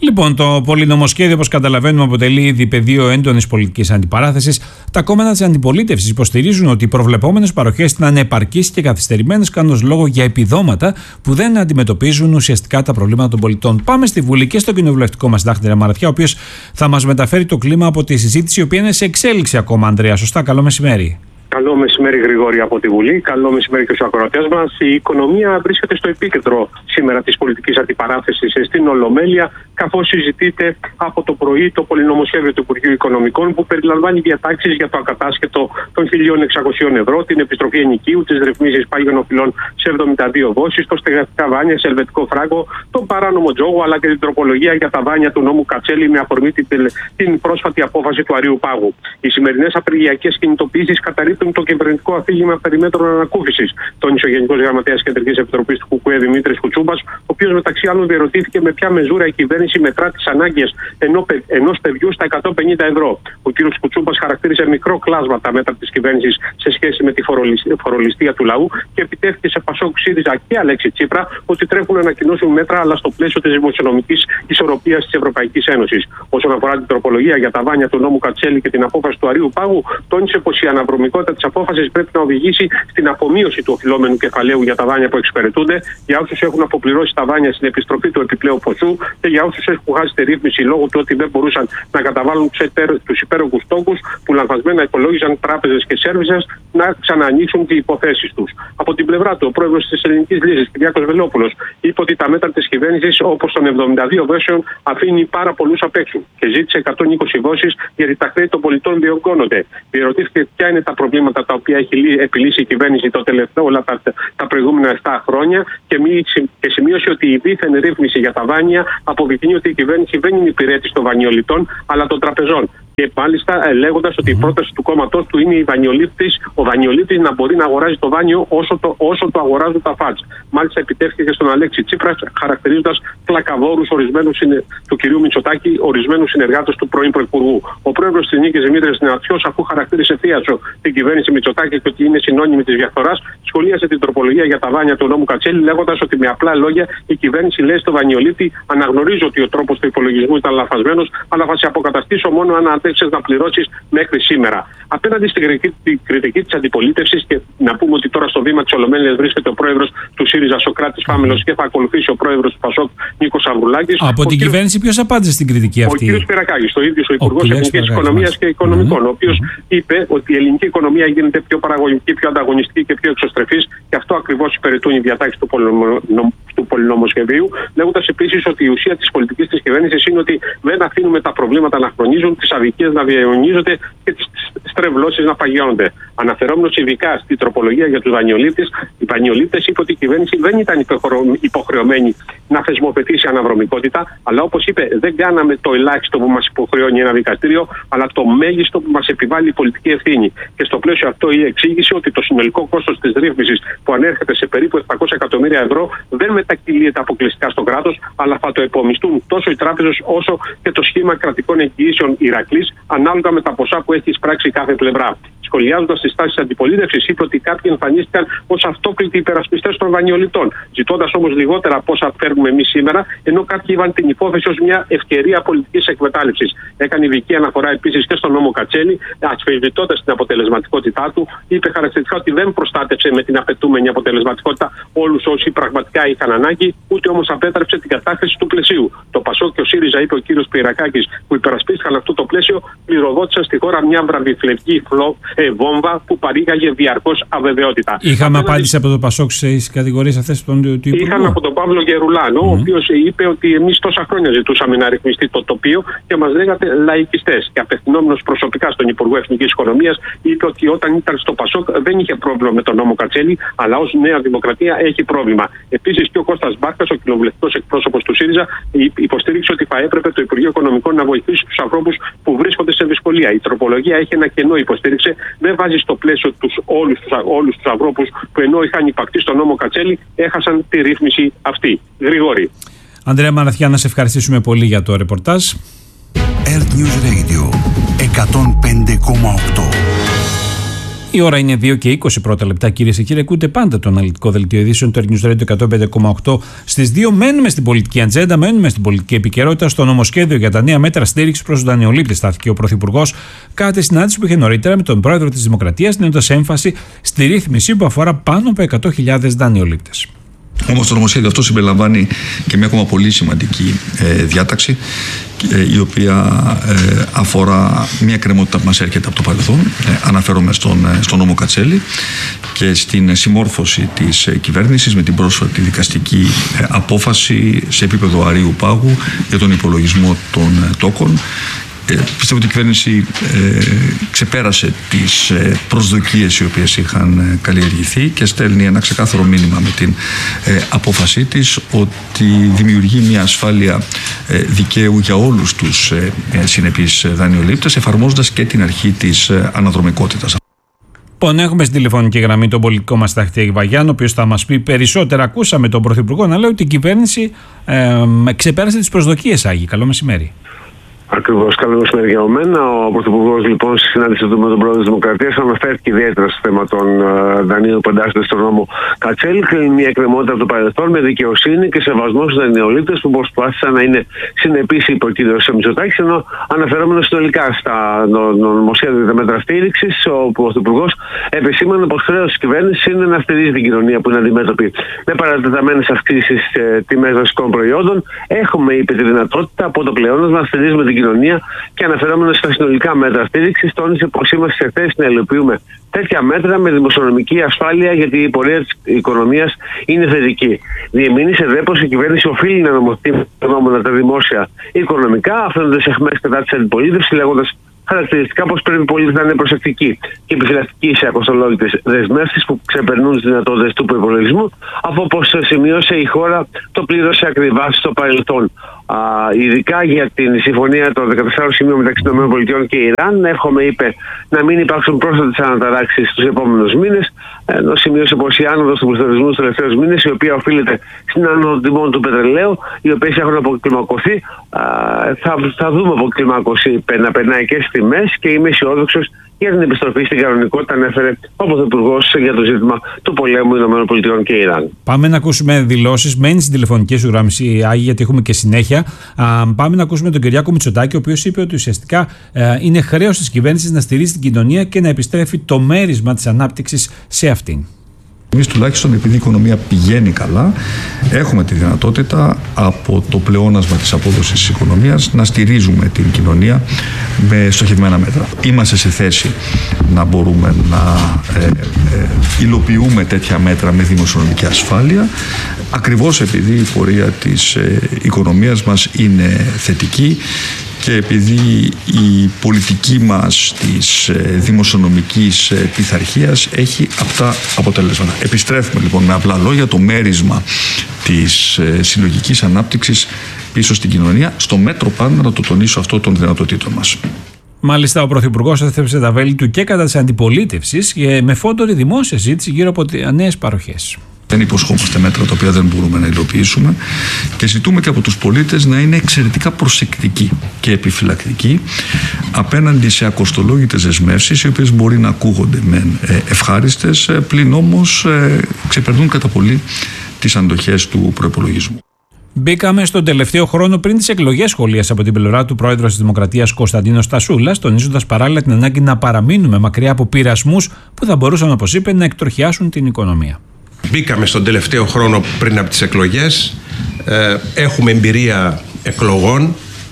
Λοιπόν, το πολυνομοσχέδιο, όπως καταλαβαίνουμε, αποτελεί ήδη πεδίο έντονης πολιτικής αντιπαράθεσης. Τα κόμματα της αντιπολίτευσης υποστηρίζουν ότι οι προβλεπόμενες παροχές ήταν ανεπαρκείς και καθυστερημένες, κάνοντας λόγο για επιδόματα που δεν αντιμετωπίζουν ουσιαστικά τα προβλήματα των πολιτών. Πάμε στη Βουλή και στο κοινοβουλευτικό μας συντάκτη Ανδρέα Μαρατιά, ο οποίος θα μας μεταφέρει το κλίμα από τη συζήτηση, η οποία είναι σε εξέλιξη ακόμα. Ανδρέα, σωστά, καλό μεσημέρι. Καλό μεσημέρι, Γρηγόρη, από τη Βουλή. Καλό μεσημέρι και στους ακροατές μας. Η οικονομία βρίσκεται στο επίκεντρο σήμερα της πολιτικής αντιπαράθεσης στην Ολομέλεια, καθώς συζητείται από το πρωί το πολυνομοσχέδιο του Υπουργείου Οικονομικών, που περιλαμβάνει διατάξεις για το ακατάσχετο των χίλια εξακόσια ευρώ, την επιστροφή ενοικίου, τις ρυθμίσεις πάγιων οφειλών σε εβδομήντα δύο δόσεις, το στεγαστικά δάνεια σε ελβετικό φράγκο, τον παράνομο τζόγο, αλλά και την τροπολογία για τα δάνεια του νόμου Κατσέλη με αφορμή την, την πρόσφατη απόφαση του Αρείου Πάγου. Οι σημερινές απεργιακές κινητοποιήσεις καταρρύπτουν το κυβερνητικό αφήγημα περί μέτρων ανακούφισης, τόνισε ο Γενικός Γραμματέας Κεντρικής Επιτροπής του ΚΚΕ Δημήτρης Κουτσούμπας, ο οποίος μεταξύ άλλων διερωτήθηκε με ποια μεζούρα η κυβέρνηση μετρά τις ανάγκες ενός παιδιού στα εκατόν πενήντα ευρώ. Ο κ. Κουτσούμπας χαρακτήρισε μικρό κλάσμα τα μέτρα της κυβέρνησης σε σχέση με τη φορολιστία του λαού και επιτέθηκε σε Πασόκ, ΣΥΡΙΖΑ και Αλέξη Τσίπρα ότι τρέχουν να ανακοινώσουν μέτρα, αλλά στο πλαίσιο της δημοσιονομικής ισορροπίας της Ευρωπαϊκής Ένωσης. Όσον αφορά την τροπολογία για τα δάνεια του νόμου Κατσέλη και την απόφαση του Αρείου Πάγου, τόνισε πως η αναδρομικότητα της απόφασης πρέπει να οδηγήσει στην απομείωση του οφειλόμενου κεφαλαίου για τα δάνεια που εξυπηρετούνται, για όσους έχουν αποπληρώσει τα δάνεια στην επιστροφή του επιπλέον ποσού και για όσους έχουν χάσει τη ρύθμιση λόγω του ότι δεν μπορούσαν να καταβάλουν τους υπέρογους τόκους που λανθασμένα υπολόγιζαν τράπεζες και σέρβισες να ξαναανοίξουν τις υποθέσεις τους. Από την πλευρά του, ο πρόεδρος της Ελληνικής Λύσης, Κυριάκος Βελόπουλος, είπε ότι τα μέτρα της κυβέρνησης, όπως των εβδομήντα δύο δόσεων, αφήνει πάρα πολλούς απ' έξω και ζήτησε εκατόν είκοσι δόσεις γιατί τα χρέη των πολιτών διωγγώνονται. Διερωτήθηκε ποια είναι τα προβλήματα τα οποία έχει επιλύσει η κυβέρνηση το τελευταίο, όλα τα, τα προηγούμενα επτά χρόνια και, μη, και σημείωσε ότι η δίθεν ρύθμιση για τα δάνεια αποδεικνύει ότι η κυβέρνηση δεν είναι υπηρέτης των δανειοληπτών αλλά των τραπεζών. Και μάλιστα λέγοντας ότι η πρόταση του κόμματός του είναι η δανειολήπτης, ο δανειολήπτης να μπορεί να αγοράζει το δάνειο όσο το, όσο το αγοράζουν τα φάτς. Μάλιστα επιτεύχθηκε στον Αλέξη Τσίπρα, χαρακτηρίζοντας πλακαβόρους ορισμένους του κ. Μητσοτάκη, ορισμένους συνεργάτες του πρώην Πρωθυπουργού. Ο πρόεδρος της Νίκης Δημήτρης Νεατσιός, αφού χαρακτήρισε θίασο την κυβέρνηση Μητσοτάκη και ότι είναι συνώνυμη της διαφθοράς, σχολίασε την τροπολογία για τα δάνεια του νόμου Κατσέλη, λέγοντας ότι με απλά λόγια η κυβέρνηση λέει στο δανειολήπτη: αναγνωρίζω ότι ο τρόπος του υπολογισμού ήταν λαθασμένος, αλλά θα σε αποκαταστήσω μόνο αν αντέξεις να πληρώσεις μέχρι σήμερα. Απέναντι στην κριτική της αντιπολίτευσης, και να πούμε ότι τώρα στο βήμα της Ολομέλειας βρίσκεται ο πρόεδρος του ΣΥΡΙΖΑ Σωκράτης Φάμελος και θα ακολουθήσει ο πρόεδρος του Πασόκ Νίκος Αβρουλάκης. Από την κύριος... κυβέρνηση ποιος απάντησε στην κριτική αυτή? Ο κ. Πυρακάκης, το ίδιο ο Υπουργός Εθνικής Οικονομίας και Οικονομικών, mm-hmm. ο οποίος mm-hmm. είπε ότι η ελληνική οικονομία γίνεται πιο παραγωγική, πιο ανταγωνιστική και πιο εξωστρεφής, και αυτό ακριβώς υπηρετούν οι διατάξεις του, πολυνομο... του πολυνομοσχεδίου, λέγοντας επίσης ότι η ουσία της πολιτικής της κυβέρνησης είναι ότι δεν αφήνουμε τα προβλήματα να χρονίζουν, τις αδικίες να διαιωνίζονται και τις στρεβλώσεις να παγιώνονται. Αναφερόμενος ειδικά στην τροπολογία για τους δανειολήπτες, οι δανειολήπτες είπε ότι η κυβέρνηση δεν ήταν υποχρεωμένη να θεσμοθετήσει αναδρομικότητα, αλλά όπως είπε, δεν κάναμε το ελάχιστο που μας υποχρεώνει ένα δικαστήριο, αλλά το μέγιστο που μας επιβάλλει η πολιτική ευθύνη. Και στο πλαίσιο αυτό η εξήγηση ότι το συνολικό κόστος της ρύθμισης, που ανέρχεται σε περίπου επτακόσια εκατομμύρια ευρώ, δεν μετακυλείται αποκλειστικά στο κράτος, αλλά θα το επομιστούν τόσο οι τράπεζες όσο και το σχήμα κρατικών εγγυήσεων Ηρακλής, ανάλογα με τα ποσά που έχει εισπράξει κάθε πλευρά. Σχολιάζοντας τις τάσεις της αντιπολίτευσης, είπε ότι κάποιοι εμφανίστηκαν ως αυτόκλητοι υπερασπιστές των δανειοληπτών, ζητώντας όμως λιγότερα από όσα παίρνουμε εμείς σήμερα, ενώ κάποιοι είδαν την υπόθεση ως μια ευκαιρία πολιτικής εκμετάλλευσης. Έκανε ειδική αναφορά επίσης και στον νόμο Κατσέλη, αμφισβητώντας την αποτελεσματικότητά του. Είπε χαρακτηριστικά ότι δεν προστάτευσε με την απαιτούμενη αποτελεσματικότητα όλους όσοι πραγματικά είχαν ανάγκη, ούτε όμως απέτρεψε την κατάχρηση του πλαισίου. Το Πασόκ και ο ΣΥΡΙΖΑ, είπε ο κ. Πυρακάκης, που υπερασπίστηκαν αυτό το πλαίσιο, πληροδότησαν στη χώρα μια βραβυφλευτική ε, βόμβα που παρήγαγε διαρκώς αβεβαιότητα. Είχαμε Απέναντι... απάντηση από το Πασόκ στις κατηγορίες αυτές των του Υπουργού. Είχαν από τον Παύλο Γερουλάνο, mm. ο οποίος είπε ότι εμείς τόσα χρόνια ζητούσαμε να ρυθμιστεί το τοπίο και μας λέγατε λαϊκιστές. Και απευθυνόμενος προσωπικά στον Υπουργό Εθνικής Οικονομίας, είπε ότι όταν ήταν στο Πασόκ δεν είχε πρόβλημα με τον νόμο Κατσέλη, αλλά ως Νέα Δημοκρατία έχει πρόβλημα. Επίσης και ο Κώστας Μπάρκας, ο κοινοβουλευτικός εκπρόσωπος του ΣΥΡΙΖΑ, υποστήριξε ότι θα έπρεπε το Υπουργείο Οικονομικών να βοηθήσει τους ανθρώπους που βρίσκονται σε δυσκολία. Η τροπολογία έχει ένα κενό, υποστήριξε, δεν βάζει στο πλαίσιο τους όλους τους, όλους τους ανθρώπους που ενώ είχαν υπακτεί στον νόμο Κατσέλη έχασαν τη ρύθμιση αυτή. Γρηγόρη. Ανδρέα Μαραθιά, να σε ευχαριστήσουμε πολύ για το ρεπορτάζ. Earth News Radio εκατόν πέντε κόμμα οκτώ. Η ώρα είναι δύο και είκοσι πρώτα λεπτά, κυρίες και κύριοι. Ακούτε πάντα το αναλυτικό δελτίο ειδήσεων του News Radio εκατόν πέντε κόμμα οκτώ. Στις δύο μένουμε στην πολιτική ατζέντα, μένουμε στην πολιτική επικαιρότητα. Στο νομοσχέδιο για τα νέα μέτρα στήριξης προς τους δανειολήπτες στάθηκε ο Πρωθυπουργός κατά τη συνάντηση που είχε νωρίτερα με τον Πρόεδρο της Δημοκρατίας, δίνοντας έμφαση στη ρύθμιση που αφορά πάνω από εκατό χιλιάδες δανειολήπτες. Όμως το νομοσχέδιο αυτό συμπεριλαμβάνει και μια ακόμα πολύ σημαντική ε, διάταξη, ε, η οποία ε, αφορά μια εκκρεμότητα που μας έρχεται από το παρελθόν. Ε, αναφέρομαι στον, ε, στον νόμο Κατσέλη και στην συμμόρφωση της ε, κυβέρνησης με την πρόσφατη δικαστική ε, απόφαση σε επίπεδο αρείου πάγου για τον υπολογισμό των ε, τόκων. Ε, πιστεύω ότι η κυβέρνηση ε, ξεπέρασε τις ε, προσδοκίες οι οποίες είχαν ε, καλλιεργηθεί και στέλνει ένα ξεκάθαρο μήνυμα με την ε, απόφασή της ότι δημιουργεί μια ασφάλεια ε, δικαίου για όλους τους ε, ε, συνεπείς δανειολήπτες, εφαρμόζοντας και την αρχή της ε, αναδρομικότητας. Λοιπόν, έχουμε στην τηλεφωνική γραμμή τον πολιτικό μας ταχτή Άγη Βαγιάννη, ο οποίος θα μας πει περισσότερα. Ακούσαμε τον Πρωθυπουργό να λέει ότι η κυβέρνηση ε, ξεπέρασε τις προσδοκίες, Άγη. Καλό μεσημέρι. Ακριβώς, καλό μεσημέρι για μένα. Ο Πρωθυπουργός, λοιπόν, στη συνάντηση του με τον Πρόεδρο της Δημοκρατίας, αναφέρθηκε ιδιαίτερα στο θέμα των uh, δανείων που εντάσσονται στον νόμο Κατσέλη. Κλείνει μια εκκρεμότητα από το παρελθόν με δικαιοσύνη και σεβασμό στους δανειολήπτες που προσπάθησαν να είναι συνεπείς υπό ο κ. Μητσοτάκης, ενώ αναφερόμενο συνολικά στα νομοσχέδια για τα μέτρα στήριξης, ο Πρωθυπουργός επεσήμανε πως χρέος της κυβέρνησης είναι να στηρίζει την κοινωνία που είναι αντιμέτωπη με παρατεταμένες αυξήσεις ε, τιμές βασικών προϊόντων. Έχουμε, είπε, τη δυνατότητα από το πλεόνασμα να στηρίζουμε την κοινωνία και αναφερόμενο στα συνολικά μέτρα στήριξης, τόνισε πως είμαστε σε θέση να υλοποιούμε τέτοια μέτρα με δημοσιονομική ασφάλεια, γιατί η πορεία της οικονομίας είναι θετική. Διεμήνυσε δε πως η κυβέρνηση οφείλει να νομοθετεί με τα δημόσια οικονομικά, αφήνοντας αιχμές κατά της αντιπολίτευσης, λέγοντας χαρακτηριστικά πως πρέπει πολύ να είναι προσεκτική και επιφυλακτική σε ακοστολόγητες δεσμεύσεις που ξεπερνούν τις δυνατότητες του προϋπολογισμού, αφού όπως σημείωσε η χώρα το πλήρωσε ακριβά στο παρελθόν. Α, ειδικά για την συμφωνία των δεκατεσσάρων σημείων μεταξύ των ΗΠΑ και Ιράν, εύχομαι, είπε, να μην υπάρξουν πρόσθετες αναταράξεις στους επόμενους μήνες, ενώ σημείωσε πως η άνοδος του πληθωρισμού στους τελευταίους μήνες, η οποία οφείλεται στην άνοδο των τιμών του πετρελαίου, οι οποίες έχουν αποκλιμακωθεί, α, θα, θα δούμε αποκλιμάκωση να περνάει και στις τιμές, και είμαι αισιόδοξος για την επιστροφή στην κανονικότητα, ανέφερε ο Πρωθυπουργός για το ζήτημα του πολέμου ΗΠΑ και Ιράν. Πάμε να ακούσουμε δηλώσεις. Μένει στην τηλεφωνική σου γραμμή, Άγη, γιατί έχουμε και συνέχεια. Α, πάμε να ακούσουμε τον Κυριάκο Μητσοτάκη, ο οποίος είπε ότι ουσιαστικά ε, είναι χρέος της κυβέρνησης να στηρίζει την κοινωνία και να επιστρέφει το μέρισμα της ανάπτυξης σε αυτήν. Εμείς τουλάχιστον, επειδή η οικονομία πηγαίνει καλά, έχουμε τη δυνατότητα από το πλεόνασμα της απόδοσης της οικονομίας να στηρίζουμε την κοινωνία με στοχευμένα μέτρα. Είμαστε σε θέση να μπορούμε να ε, ε, υλοποιούμε τέτοια μέτρα με δημοσιονομική ασφάλεια, ακριβώς επειδή η πορεία της ε, οικονομίας μας είναι θετική και επειδή η πολιτική μας της ε, δημοσιονομικής ε, πειθαρχίας έχει αυτά αποτελέσματα. Επιστρέφουμε λοιπόν με απλά λόγια το μέρισμα της ε, συλλογικής ανάπτυξης πίσω στην κοινωνία, στο μέτρο πάντα, να το τονίσω αυτό, των δυνατοτήτων μας. Μάλιστα, ο Πρωθυπουργός έθεψε τα βέλη του και κατά της αντιπολίτευσης και με φόντορη δημόσια συζήτηση γύρω από νέες παροχές. Δεν υποσχόμαστε μέτρα τα οποία δεν μπορούμε να υλοποιήσουμε και ζητούμε και από τους πολίτες να είναι εξαιρετικά προσεκτικοί και επιφυλακτικοί απέναντι σε ακοστολόγητες δεσμεύσεις, οι οποίες μπορεί να ακούγονται μεν ευχάριστες, πλην όμως ξεπερνούν κατά πολύ τις αντοχές του προϋπολογισμού. Μπήκαμε στον τελευταίο χρόνο πριν τις εκλογές, σχολίασε από την πλευρά του Πρόεδρος της Δημοκρατίας Κωνσταντίνος Τασούλας, τονίζοντας παράλληλα την ανάγκη να παραμείνουμε μακριά από πειρασμούς που θα μπορούσαν, όπως είπε, να εκτροχιάσουν την οικονομία. Μπήκαμε στον τελευταίο χρόνο πριν από τις εκλογές, ε, έχουμε εμπειρία εκλογών,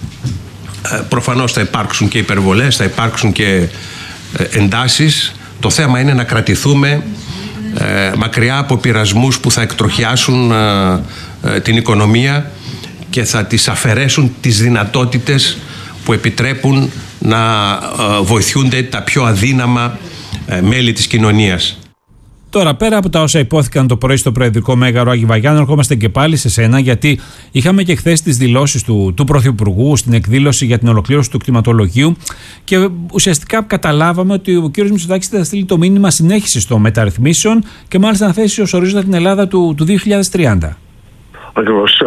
ε, προφανώς θα υπάρξουν και υπερβολές, θα υπάρξουν και ε, εντάσεις. Το θέμα είναι να κρατηθούμε ε, μακριά από πειρασμούς που θα εκτροχιάσουν ε, ε, την οικονομία και θα τις αφαιρέσουν τις δυνατότητες που επιτρέπουν να ε, βοηθούνται τα πιο αδύναμα ε, μέλη της κοινωνίας. Τώρα, πέρα από τα όσα υπόθηκαν το πρωί στο Προεδρικό Μέγαρο, Άγη Βαγιάννη, ερχόμαστε και πάλι σε σένα, γιατί είχαμε και χθες τις δηλώσεις του, του Πρωθυπουργού στην εκδήλωση για την ολοκλήρωση του κτηματολογίου και ουσιαστικά καταλάβαμε ότι ο κ. Μητσοτάκης θα στείλει το μήνυμα συνέχισης των μεταρρυθμίσεων και μάλιστα να θέσει ως ορίζοντα την Ελλάδα του, του δύο χιλιάδες τριάντα. Ακριβώς.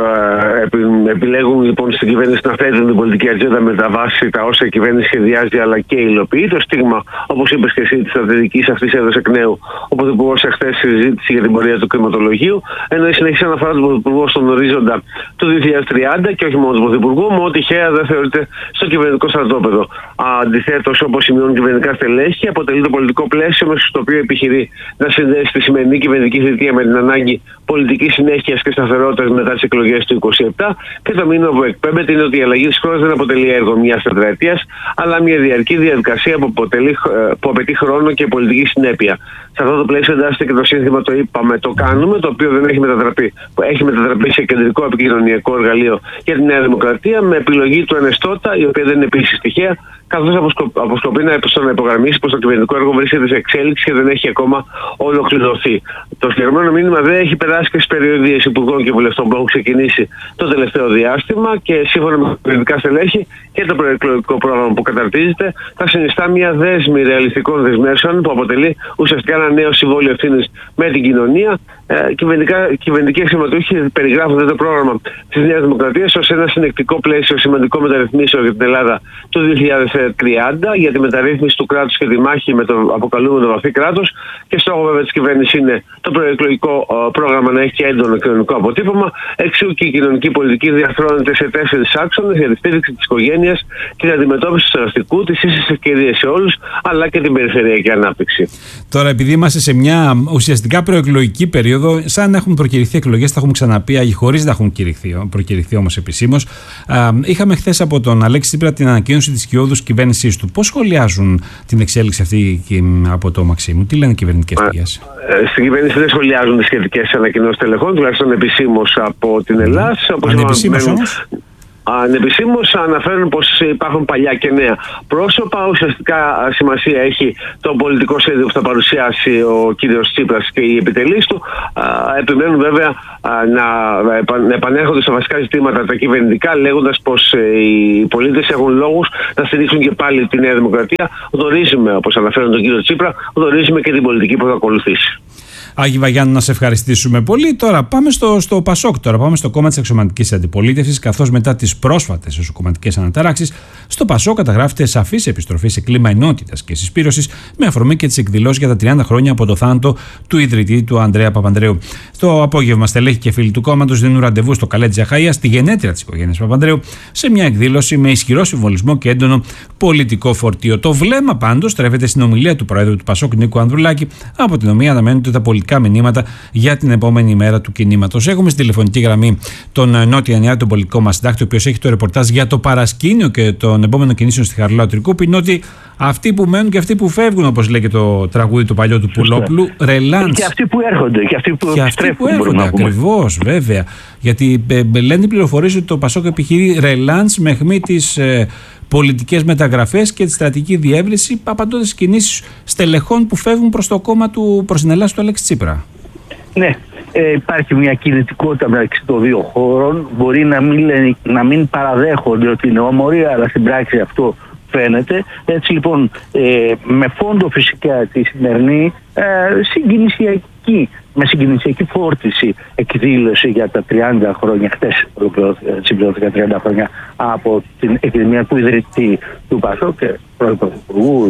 Επιλέγουν λοιπόν στην κυβέρνηση να θέτουν την πολιτική ατζέντα με τα βάση τα όσα η κυβέρνηση σχεδιάζει αλλά και υλοποιεί. Το στίγμα, όπως είπες και εσύ, τη στρατηγική αυτή έδωσε εκ νέου ο Πρωθυπουργός εχθές στη συζήτηση για την πορεία του κλιματολογίου, ενώ η συνέχιση αναφορά του Πρωθυπουργού στον ορίζοντα του δύο χιλιάδες τριάντα και όχι μόνο του Πρωθυπουργού, μόνο τυχαία δεν θεωρείται στο κυβερνητικό στρατόπεδο. Αντιθέτως, όπως σημειώνουν κυβερνητικά στελέχη, αποτελεί το πολιτικό πλαίσιο μέσα στο οποίο επιχειρεί να συνδέσει τη σημερινή κυβερνητική θητεία με την ανάγκη πολιτική συνέχεια και σταθερότητα μετά τις εκλογές του είκοσι επτά, και το μήνυμα που εκπέμπεται είναι ότι η αλλαγή της χώρας δεν αποτελεί έργο μιας τετραετίας, αλλά μια διαρκή διαδικασία που, αποτελεί, που απαιτεί χρόνο και πολιτική συνέπεια. Σε αυτό το πλαίσιο εντάσσεται και το σύνθημα το είπαμε, το κάνουμε, το οποίο δεν έχει μετατραπεί, που έχει μετατραπεί σε κεντρικό επικοινωνιακό εργαλείο για τη Νέα Δημοκρατία, με επιλογή του Ενεστώτα, η οποία δεν είναι επίσης τυχαία, καθώς αποσκοπεί να υπογραμμίσει πως το κυβερνητικό έργο βρίσκεται σε εξέλιξη και δεν έχει ακόμα ολοκληρωθεί. Το συγκεκριμένο μήνυμα δεν έχει περάσει και στις περιοδίες υπουργών και βουλευτών που έχουν ξεκινήσει το τελευταίο διάστημα και σύμφωνα με τα κυβερνητικά στελέχη και το προεκλογικό πρόγραμμα που καταρτίζεται θα συνιστά μια δέσμη ρεαλιστικών δεσμεύσεων που αποτελεί ουσιαστικά ένα νέο συμβόλαιο ευθύνης με την κοινωνία. Ε, κυβερνητικοί αξιωματούχοι περιγράφουν το πρόγραμμα της Νέας Δημοκρατίας ως ένα συνεκτικό πλαίσιο σημαντικό μεταρρυθμίσεων για την Ελλάδα του δύο χιλιάδες τριάντα για τη μεταρρύθμιση του κράτους και τη μάχη με το αποκαλούμενο βαθύ κράτος, και στόχο βέβαια της κυβέρνησης είναι το προεκλογικό πρόγραμμα να έχει έντονο κοινωνικό αποτύπωμα. Εξού και η κοινωνική πολιτική διαρθρώνεται σε τέσσερις άξονες για τη στήριξη της οικογένειας, την αντιμετώπιση του εραστικού, τις ίσες ευκαιρίες σε όλους, αλλά και την περιφερειακή ανάπτυξη. Τώρα, επειδή είμαστε σε μια ουσιαστικά προεκλογική περίοδο, σαν να έχουν προκηρυχθεί εκλογές, τα έχουμε ξαναπεί, χωρίς να έχουν προκηρυχθεί όμως επισήμως, είχαμε χθες από τον Αλέξη Τσίπρα την ανακοίνωση της σκιώδους κυβέρνησής του. Πώς σχολιάζουν την εξέλιξη αυτή από το Μαξίμου, τι λένε οι κυβερνητικές πηγές? Στην κυβέρνηση δεν σχολιάζουν τις σχετικές ανακοινώσεις τελεχών, τουλάχιστον επισήμως από την Ελλάδα. Ανεπισήμως όμως? Ανεπισήμως αναφέρουν πως υπάρχουν παλιά και νέα πρόσωπα. Ουσιαστικά σημασία έχει το πολιτικό σχέδιο που θα παρουσιάσει ο κύριος Τσίπρας και οι επιτελείς του. Επιμένουν βέβαια να επανέρχονται στα βασικά ζητήματα τα κυβερνητικά, λέγοντας πως οι πολίτες έχουν λόγους να στηρίξουν και πάλι τη Νέα Δημοκρατία. Γνωρίζουμε, όπως αναφέρουν τον κύριο Τσίπρα, γνωρίζουμε και την πολιτική που θα ακολουθήσει. Άγι Βαγιάννου, να σε ευχαριστήσουμε πολύ. Τώρα πάμε στο, στο Πασόκ, τώρα πάμε στο κόμμα της αξιωματικής αντιπολίτευσης, καθώς μετά τις πρόσφατες εσωκομματικές αναταράξεις, στο Πασόκ καταγράφεται σαφής επιστροφή σε κλίμα ενότητας και συσπήρωσης, με αφορμή και τις εκδηλώσεις για τα τριάντα χρόνια από το θάνατο του ιδρυτή του Ανδρέα Παπανδρέου. Στο απόγευμα, στελέχη και φίλοι του κόμματος δίνουν ραντεβού στο Καλέτζη Αχαΐα, στη γενέτειρα της οικογένειας Παπανδρέου, σε μια εκδήλωση με ισχυρό συμβολισμό και έντονο πολιτικό φορτίο. Το βλέμμα πάντως στρέφεται στην ομιλία του Προέδρου του Πασόκ, Νίκου Ανδρουλάκη, από την οποία αναμένονται τα πολιτικά μηνύματα για την επόμενη ημέρα του κινήματος. Έχουμε στη τηλεφωνική γραμμή τον Νότια Νεά, τον πολιτικό μας συντάκτη, ο οποίος έχει το ρεπορτάζ για το παρασκήνιο και τον επόμενο κινήσεων στη Χαριλάου Τρικούπη. Είναι ότι αυτοί που μένουν και αυτοί που φεύγουν, όπως λέει και το τραγούδι του παλιό του Πουλόπουλου, ρελάντς. Και αυτοί που έρχονται, και αυτοί που επιστρέφουν. Ακριβώς, βέβαια. Γιατί ε, λένε οι πληροφορίες ότι το Πασόκ επιχειρεί ρελάντς με αιχμή τις ε, πολιτικές μεταγραφές και τη στρατηγική διεύρυνση, απαντώντας στις κινήσεις στελεχών που φεύγουν προς το κόμμα του, προς την Ελλάδα του Αλέξη Τσίπρα. Ναι, ε, υπάρχει μια κινητικότητα μεταξύ των δύο χώρων. Μπορεί να μην, λένε, να μην παραδέχονται ότι είναι όμορφη, αλλά στην πράξη αυτό φαίνεται. Έτσι λοιπόν, ε, με φόντο φυσικά τη σημερινή ε, συγκινησιακή, με συγκινησιακή φόρτιση εκδήλωση για τα τριάντα χρόνια, χτες συμπληρώθηκαν τριάντα χρόνια από την επιδημία του ιδρυτή του Πασόκ και πρωθυπουργού,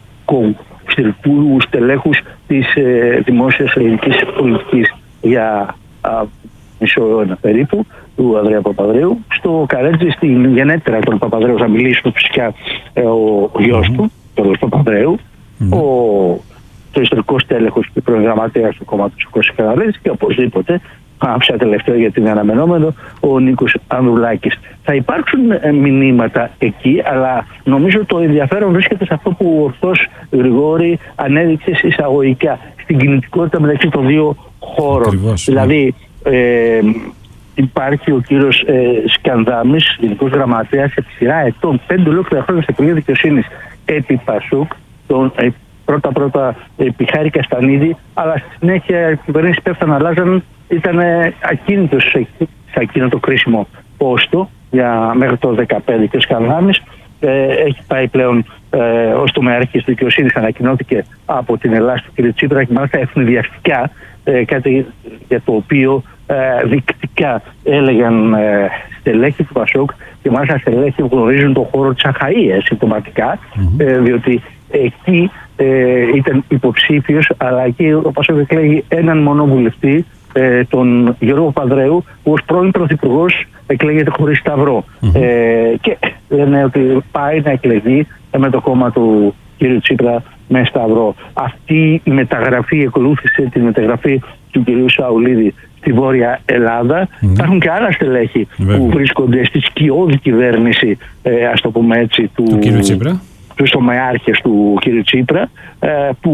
ιστορικού στελέχους της ε, δημόσιας ελληνικής πολιτικής για α, μισό αιώνα περίπου, του Ανδρέα Παπανδρέου, στο Καρέτζι, στην γενέτειρα των Παπανδρέου. Θα μιλήσουν φυσικά ε, ο, ο γιος του, ο Παπανδρέου, mm. ο, το ιστορικό στέλεχος και πρώην γραμματέας του κόμματος ο Κώστας Καραβέλης και οπωσδήποτε, άφησα τελευταίο γιατί είναι αναμενόμενο, ο Νίκος Ανδρουλάκης. Θα υπάρξουν ε, μηνύματα εκεί, αλλά νομίζω το ενδιαφέρον βρίσκεται σε αυτό που ο ορθός Γρηγόρη ανέδειξε εισαγωγικά, στην κινητικότητα μεταξύ των δύο χώρων. Ακριβώς, δηλαδή, ε, υπάρχει ο κύριος ε, Σκανδάμης, γενικός γραμματέας, επί σειρά ετών, πέντε ολόκληρα χρόνια σε Υπουργείο Δικαιοσύνης επί Πασούκ, τον ε, πρώτα-πρώτα επί Χάρη Καστανίδη, αλλά στη συνέχεια οι κυβερνήσεις πέφτουν να αλλάζαν, ήταν ακίνητος σε, σε εκείνο το κρίσιμο πόστο για, μέχρι το δύο χιλιάδες δεκαπέντε και ο Σκανδάμης ε, έχει πάει πλέον ε, ως τομεάρχης δικαιοσύνης, ανακοινώθηκε από την Ελλάδα του κ. Τσίπρα και μάλιστα ευνηδιαστικά, ε, κάτι για το οποίο ε, δεικτικά έλεγαν ε, στελέχη του Πασόκ, και μάλιστα στελέχη που γνωρίζουν τον χώρο της Αχαΐας συμπτωματικά, mm-hmm. ε, διότι εκεί ε, ήταν υποψήφιος, αλλά εκεί ο Πασόκ εκλέγει έναν μόνο βουλευτή, ε, τον Γιώργο Παδρέου, που ως πρώην πρωθυπουργός εκλέγεται χωρίς σταυρό. Mm-hmm. Ε, και λένε ότι πάει να εκλεγεί με το κόμμα του κ. Τσίπρα με σταυρό. Αυτή η μεταγραφή ακολούθησε τη μεταγραφή του κ. Σαουλίδη στη Βόρεια Ελλάδα. Mm-hmm. Υπάρχουν και άλλα στελέχη Βέβαια. που βρίσκονται στη σκιώδη κυβέρνηση, ε, ας το πούμε έτσι, του, του κ. Τσίπρα, τους τομεάρχες του κ. Τσίπρα, ε,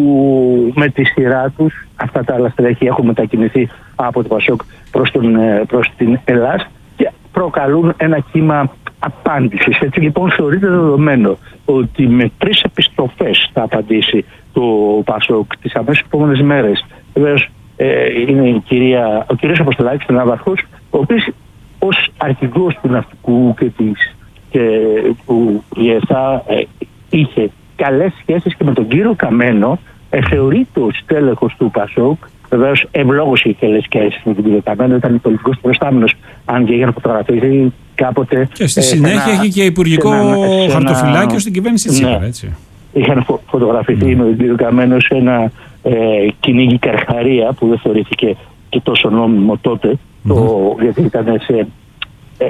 που με τη σειρά τους αυτά τα άλλα στελέχη έχουν μετακινηθεί από το Πασόκ προς, τον, προς την Ελλάδα και προκαλούν ένα κύμα απάντησης. Έτσι λοιπόν θεωρείται δεδομένο ότι με τρεις επιστροφές θα απαντήσει το Πασόκ τις αμέσως επόμενες μέρες. Βεβαίως ε, είναι η κυρία, ο κ. Αποστολάκης, ο Ναύαρχος, ο οποίος ως αρχηγός του ναυτικού και, της, και του ΙΕΘΑ ε, είχε καλές σχέσεις και με τον κύριο Καμένο, ε, θεωρείται ο στέλεχος του Πασόκ. Βεβαίως ευλόγως είχε καλές σχέσεις με τον κύριο Καμένο, ήταν πολιτικός προστάμενος, αν και είχαν φωτογραφηθεί κάποτε. Και στη ε, συνέχεια είχε και υπουργικό ένα, χαρτοφυλάκιο ένα, στην κυβέρνηση Τσίπρα, ναι, έτσι. Είχαν φω, φωτογραφηθεί mm. με τον κύριο Καμένο σε ένα ε, κυνήγι Καρχαρία που δεν θεωρήθηκε και τόσο νόμιμο τότε, mm. το, γιατί ήταν σε ε,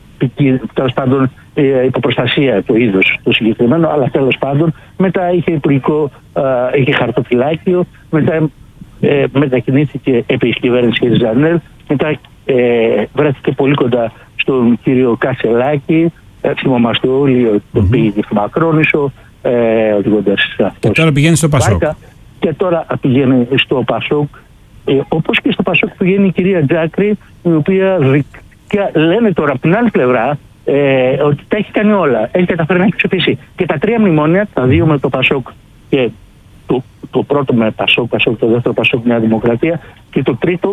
τέλος πάντων ε, υποπροστασία το είδος το συγκεκριμένο, αλλά τέλος πάντων μετά είχε υπουργικό, ε, είχε χαρτοφυλάκιο, μετά ε, μετακινήθηκε επί της κυβέρνησης Ζανέλ, μετά ε, βρέθηκε πολύ κοντά στον κύριο Κασελάκη, ε, θυμόμαστε όλοι ότι mm-hmm. πήγε στο Μακρόνησο, ε, οδηγώντας και τώρα πηγαίνει στο Πασόκ. Και τώρα πηγαίνει στο Πασόκ, ε, όπως και στο Πασόκ πηγαίνει η κυρία Τζάκρη, η οποία και λένε τώρα από την άλλη πλευρά ε, ότι τα έχει κάνει όλα. Έχει καταφέρει να έχει ψηφίσει και τα τρία μνημόνια, τα δύο με το Πασόκ και το, το πρώτο με Πασόκ, Πασόκ, το δεύτερο Πασόκ Νέα Δημοκρατία, και το τρίτο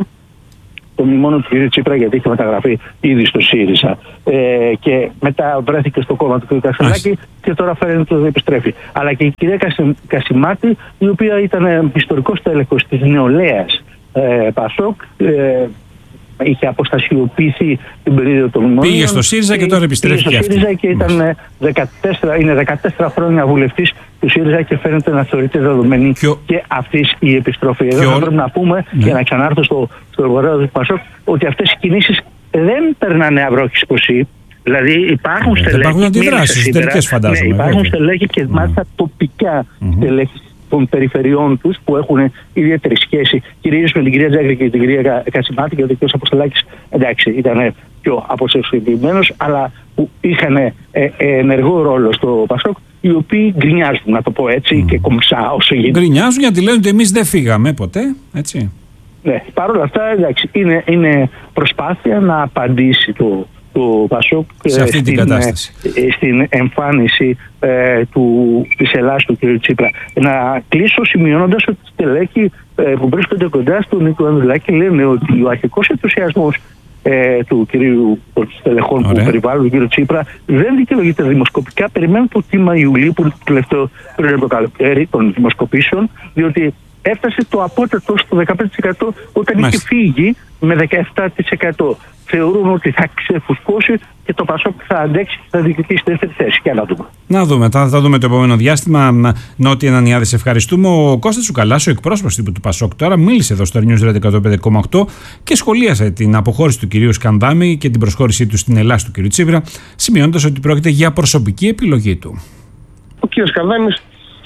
το μνημόνιο του κ. Τσίπρα, γιατί είχε μεταγραφεί ήδη στο ΣΥΡΙΖΑ. Ε, και μετά βρέθηκε στο κόμμα του κ. Κασελάκη και τώρα φαίνεται ότι επιστρέφει. Αλλά και η κυρία Κασιμάτη, η οποία ήταν ιστορικός τέλεχος της νεολαίας ε, Πασόκ, ε, είχε αποστασιοποιηθεί την περίοδο των μνημονίων. Πήγε στο ΣΥΡΙΖΑ και τώρα επιστρέφει και αυτή. ΣΥΡΙΖΑ και ήταν δεκατέσσερα, είναι δεκατέσσερα χρόνια βουλευτής του ΣΥΡΙΖΑ και φαίνεται να θεωρείται δεδομένη Ποιο... και αυτή η επιστροφή. Εδώ Ποιο... πρέπει να πούμε, ναι. για να ξανάρθω στο, στο εργορέο του Πασόκ, ότι αυτές οι κινήσεις δεν περνάνε αυρόχισποσή. Δηλαδή υπάρχουν στελέχη. Υπάρχουν αντιδράσεις, τελικές φαντάζομαι. Ναι, υπάρχουν στελέχη και μάλιστα τοπικά mm-hmm. στελέχη των περιφερειών τους που έχουν ιδιαίτερη σχέση κυρίως με την κυρία Τζάκρη και την κυρία Κασιμάτη, γιατί ο κ. Αποστολάκης εντάξει ήταν πιο αποσυστημένος, αλλά που είχαν ε, ε, ενεργό ρόλο στο Πασόκ, οι οποίοι γκρινιάζουν, να το πω έτσι, mm. και κομψά όσο γίνεται. Γκρινιάζουν γιατί λένε ότι εμείς δεν φύγαμε ποτέ, έτσι. Ναι, παρόλα αυτά εντάξει, είναι, είναι προσπάθεια να απαντήσει το του Πασόκ σε αυτή την κατάσταση, στην εμφάνιση ε, του, της Ελλάδας του κ. Τσίπρα. Να κλείσω σημειώνοντας ότι οι στελέχοι ε, που βρίσκονται κοντά στον Νίκο Ανδρουλάκη λένε ότι ο αρχικός ενθουσιασμός ε, του κυρίου των στελεχών που περιβάλλουν τον κ. Τσίπρα δεν δικαιολογείται δημοσκοπικά. Περιμένουν το κύμα Ιουλίου που είναι το τελευταίο πριν από το καλοκαίρι των δημοσκοπήσεων, διότι έφτασε το απότατο στο δεκαπέντε τοις εκατό όταν Μάλιστα. είχε φύγει με δεκαεπτά τοις εκατό. Θεωρούν ότι θα ξεφουσκώσει και το Πασόκ θα αντέξει και θα διεκδικήσει τη δεύτερη θέση. Και να δούμε. Να δούμε. Θα, θα δούμε το επόμενο διάστημα. Νότια Ανανιάδη, σε ευχαριστούμε. Ο Κώστας Τσουκαλάς, ο εκπρόσωπος τύπου του Πασόκ, τώρα μίλησε εδώ στο News Radio εκατόν πέντε κόμμα οκτώ και σχολίασε την αποχώρηση του κυρίου Σκανδάμη και την προσχώρησή του στην Ελλάδα του κυρίου Τσίπρα, σημειώνοντας ότι πρόκειται για προσωπική επιλογή του. Ο κύριος Σκανδάμης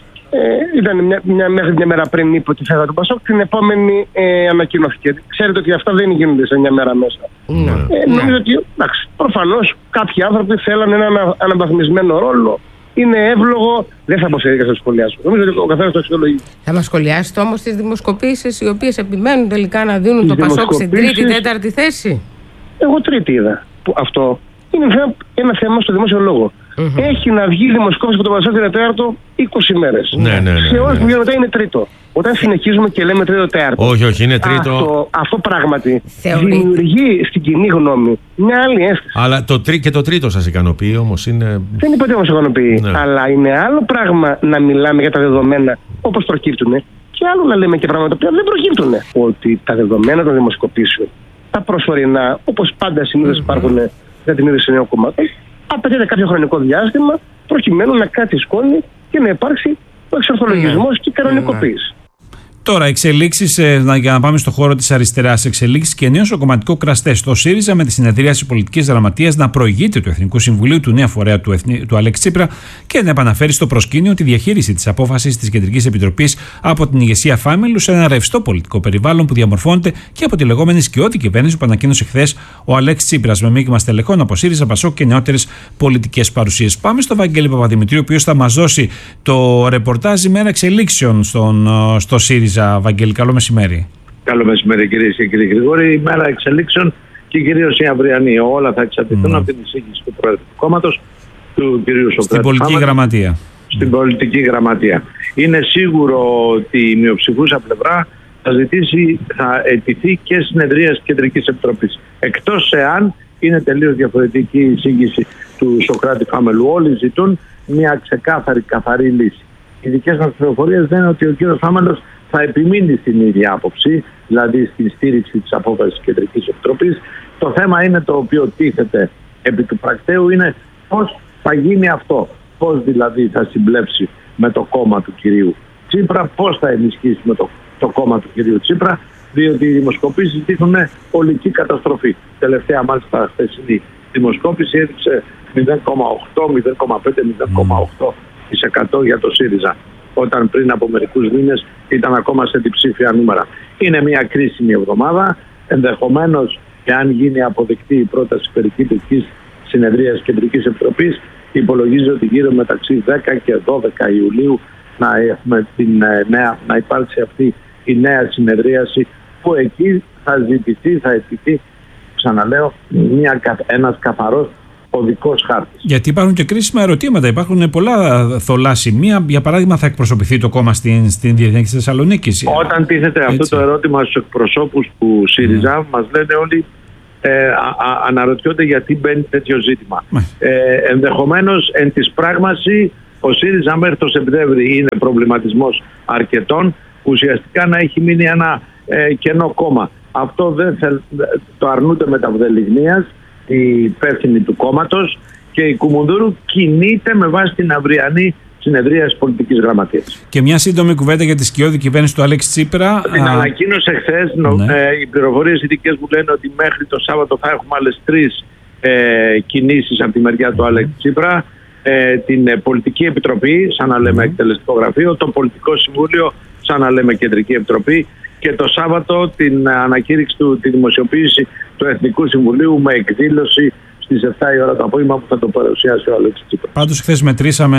Ε, ήταν μια, μια, μέχρι μια μέρα πριν είπε ότι θα έδωσε τον Πασόκ, την επόμενη ε, ανακοινώθηκε. Ξέρετε ότι αυτά δεν γίνονται σε μια μέρα μέσα. Mm. Ε, νομίζω mm. ότι προφανώς κάποιοι άνθρωποι θέλανε ένα ανα, αναβαθμισμένο ρόλο. Είναι εύλογο, δεν θα πω σε δίκαια να σχολιάσω. Νομίζω ότι ο καθένας το αξιολογεί. Θα μας σχολιάσετε όμως τις δημοσκοπήσεις οι οποίες επιμένουν τελικά να δίνουν το Πασόκ στην τρίτη, τέταρτη θέση. Εγώ τρίτη είδα. Αυτό είναι ένα, ένα θέμα στο δημόσιο λόγο. Mm-hmm. Έχει να βγει δημοσκόπηση από το Πασόκ είναι τέταρτο είκοσι μέρες. Ναι, ναι, ναι, σε όλες ναι, που βγαίνουν μετά είναι τρίτο. Όταν συνεχίζουμε και λέμε τρίτο τέταρτο. Όχι, όχι, είναι τρίτο. Αυτό, αυτό πράγματι Θεωρεί. δημιουργεί στην κοινή γνώμη μια άλλη αίσθηση. Αλλά το τρί, και το τρίτο σας ικανοποιεί όμως είναι. Δεν είπα ότι μας ικανοποιεί. Ναι. Αλλά είναι άλλο πράγμα να μιλάμε για τα δεδομένα όπως προκύπτουν και άλλο να λέμε και πράγματα που δεν προκύπτουν. Ότι τα δεδομένα των δημοσκοπήσεων στα προσωρινά, όπως πάντα συνήθως υπάρχουν για την ίδρυση νέων κομμάτων, απαιτείται κάποιο χρονικό διάστημα προκειμένου να κάτσει σκόνη και να υπάρξει ο εξορθολογισμός και η κανονικοποίηση. Τώρα, εξελίξεις, ε, για να πάμε στο χώρο της αριστεράς, εξελίξεις και νέο στο κομματικό κραστές. Το ΣΥΡΙΖΑ με τη συνεδρίαση πολιτικής γραμματείας να προηγείται του Εθνικού Συμβουλίου του νέα φορέα του, Εθνι... του Αλέξη Τσίπρα και να επαναφέρει στο προσκήνιο τη διαχείριση της απόφασης της Κεντρικής Επιτροπής από την ηγεσία Φάμελου σε ένα ρευστό πολιτικό περιβάλλον που διαμορφώνεται και από τη λεγόμενη σκιώδη κυβέρνηση που ανακοίνωσε χθες ο Αλέξης Τσίπρας με μείγμα στελεχών από ΣΥΡΙΖΑ, ΠΑΣΟΚ και νεότερες πολιτικές παρουσίες. Πάμε στο Βαγγέλη Παπαδημητρίου, ο οποίος θα μας δώσει το ρεπορτάζ ημέρα εξελίξεων στον, στο ΣΥΡΙΖΑ. Βαγγέλη, καλό μεσημέρι. Καλό μεσημέρι, κυρίες και κύριοι Γρηγόρη. Η μέρα εξελίξεων και κυρίως η αυριανή. Όλα θα εξαρτηθούν mm. από την εισήγηση του Πρόεδρου του κόμματος, του κ. Σοκράτη. Στην πολιτική Χάμα, γραμματεία. Στην πολιτική γραμματεία. Είναι σίγουρο ότι η μειοψηφούσα πλευρά θα ζητήσει, θα αιτηθεί και συνεδρίας Κεντρικής Επιτροπής. Εκτός εάν είναι τελείως διαφορετική η εισήγηση του Σοκράτη Φάμελου. Όλοι ζητούν μια ξεκάθαρη, καθαρή λύση. Οι δικές μας πληροφορίες λένε ότι ο κ. Φάμελος θα επιμείνει στην ίδια άποψη, δηλαδή στην στήριξη της απόφασης της Κεντρικής Επιτροπής. Το θέμα είναι το οποίο τίθεται επί του πρακτέου, είναι πώς θα γίνει αυτό. Πώς δηλαδή θα συμπλέψει με το κόμμα του κυρίου Τσίπρα, πώς θα ενισχύσει με το, το κόμμα του κυρίου Τσίπρα, διότι οι δημοσκοπήσεις δείχνουν ολική καταστροφή. Τελευταία μάλιστα χθεσινή δημοσκόπηση έδειξε μηδέν κόμμα οκτώ, μηδέν κόμμα πέντε, μηδέν κόμμα οκτώ τοις εκατό για το ΣΥΡΙΖΑ, όταν πριν από μερικούς μήνες ήταν ακόμα σε διψήφια νούμερα. Είναι μια κρίσιμη εβδομάδα. Ενδεχομένως, εάν γίνει αποδεκτή η πρόταση περικυκλικής συνεδρίας Κεντρικής Επιτροπής, υπολογίζει ότι γύρω μεταξύ δέκα και δώδεκα Ιουλίου να, έχουμε την, νέα, να υπάρξει αυτή η νέα συνεδρίαση, που εκεί θα ζητηθεί, θα αιτηθεί, ξαναλέω, μια, ένας καθαρός οδικός χάρτης. Γιατί υπάρχουν και κρίσιμα ερωτήματα, υπάρχουν πολλά θολά σημεία. Για παράδειγμα, θα εκπροσωπηθεί το κόμμα στην, στην Διεθνική Θεσσαλονίκη. Όταν τίθεται έτσι αυτό το ερώτημα στους εκπροσώπους του ΣΥΡΙΖΑ, mm. μας λένε όλοι, ε, α, α, αναρωτιόνται γιατί μπαίνει τέτοιο ζήτημα. Mm. Ε, ενδεχομένως, εν της πράγμαση, ο ΣΥΡΙΖΑ μέχρι το Σεπτέμβρη είναι προβληματισμός αρκετών, ουσιαστικά να έχει μείνει ένα ε, κενό κόμμα. Αυτό δεν θέλ, το αρνούνται με τα βδελιγνίας η υπεύθυνη του κόμματος, και η Κουμουνδούρου κινείται με βάση την αυριανή συνεδρία της πολιτικής γραμματείας. Και μια σύντομη κουβέντα για τη σκιώδη κυβέρνηση του Αλέξη Τσίπρα. Την α... ανακοίνωσε χθες. Ναι. Ε, οι πληροφορίες ειδικές μου λένε ότι μέχρι το Σάββατο θα έχουμε άλλες τρεις ε, κινήσεις από τη μεριά του Αλέξη Τσίπρα. Ε, την ε, Πολιτική Επιτροπή, σαν να λέμε mm. εκτελεστικό γραφείο, το Πολιτικό Συμβούλιο, σαν να λέμε Κεντρική Επιτροπή, και το Σάββατο την ανακήρυξη του, τη δημοσιοποίηση του Εθνικού Συμβουλίου με εκδήλωση στις επτά η ώρα το απόγευμα, που θα το παρουσιάσει ο Αλέξης Τσίπρας. Πάντως χθες μετρήσαμε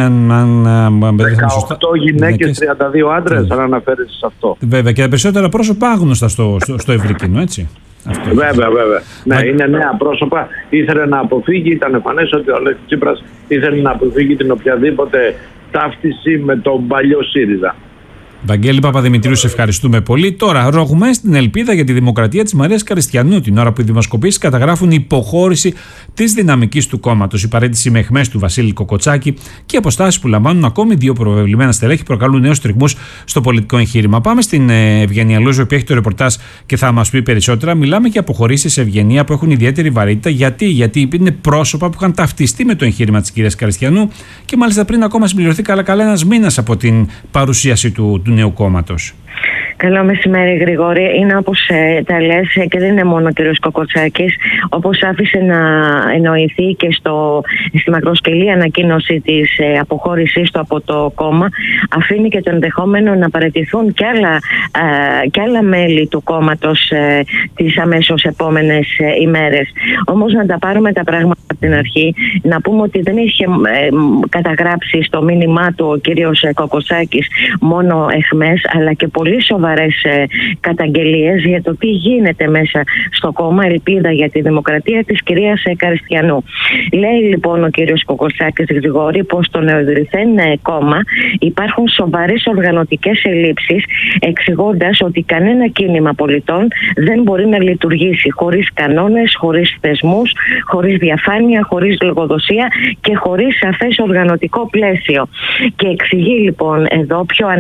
αν δεκαοκτώ γυναίκες, τριάντα δύο άντρες, αν αναφέρεσαι σε αυτό. Βέβαια, και τα περισσότερα πρόσωπα άγνωστα στο, στο, στο ευρύ κοινό, έτσι. Αυτό. Βέβαια, βέβαια. Ναι, είναι νέα πρόσωπα. Ήθελε να αποφύγει, ήταν εμφανές ότι ο Αλέξης Τσίπρας ήθελε να αποφύγει την οποιαδήποτε ταύτιση με τον παλιό ΣΥΡΙΖΑ. Βαγγέλη Παπαδημητρίου, σε ευχαριστούμε πολύ. Τώρα, ρογούμε στην ελπίδα για τη δημοκρατία της Μαρίας Καριστιανού, την ώρα που οι δημοσκοπήσεις καταγράφουν υποχώρηση της δυναμικής του κόμματος. Η παρέτηση με αιχμές του Βασίλη Κοκοτσάκη και οι αποστάσεις που λαμβάνουν ακόμη δύο προβεβλημένα στελέχη προκαλούν νέους τριγμούς στο πολιτικό εγχείρημα. Πάμε στην Ευγενία Λούζο, που έχει το ρεπορτάζ και θα μας πει περισσότερα. Μιλάμε για αποχωρήσεις, Ευγενία, που έχουν ιδιαίτερη βαρύτητα. Γιατί, Γιατί είναι πρόσωπα που είχαν ταυτιστεί με το εγχείρημα της κυρίας Καριστιανού και μάλιστα πριν ακόμα συμπληρωθεί καλά-καλά ένας μήνας από την παρουσίαση του. του νέου κόμματος. Καλό μεσημέρι, Γρηγόρη. Είναι όπως ε, τα λες, ε, και δεν είναι μόνο ο κ. Κοκοτσάκης. Όπως άφησε να εννοηθεί και στο, στη μακροσκελή ανακοίνωση της ε, αποχώρησής του από το κόμμα, αφήνει και το ενδεχόμενο να παραιτηθούν και άλλα, ε, και άλλα μέλη του κόμματος ε, τις αμέσως επόμενες ε, ημέρες. Όμως να τα πάρουμε τα πράγματα από την αρχή, να πούμε ότι δεν είχε ε, καταγράψει στο μήνυμά του ο κ. Κοκοτσάκης μόνο αιχμές, αλλά και πολύ σοβαρά σοβαρές ε, καταγγελίες για το τι γίνεται μέσα στο κόμμα Ελπίδα για τη Δημοκρατία της κυρίας ε, Καριστιανού. Λέει λοιπόν ο κύριος Κοκοτσάκης, Γρηγόρη, πως στο νεοειδρυθέν ε, κόμμα υπάρχουν σοβαρές οργανωτικές ελλείψεις, εξηγώντας ότι κανένα κίνημα πολιτών δεν μπορεί να λειτουργήσει χωρίς κανόνες, χωρίς θεσμούς, χωρίς διαφάνεια, χωρίς λογοδοσία και χωρίς σαφές οργανωτικό πλαίσιο. Και εξηγεί λοιπόν εδώ πιο αναλυτικά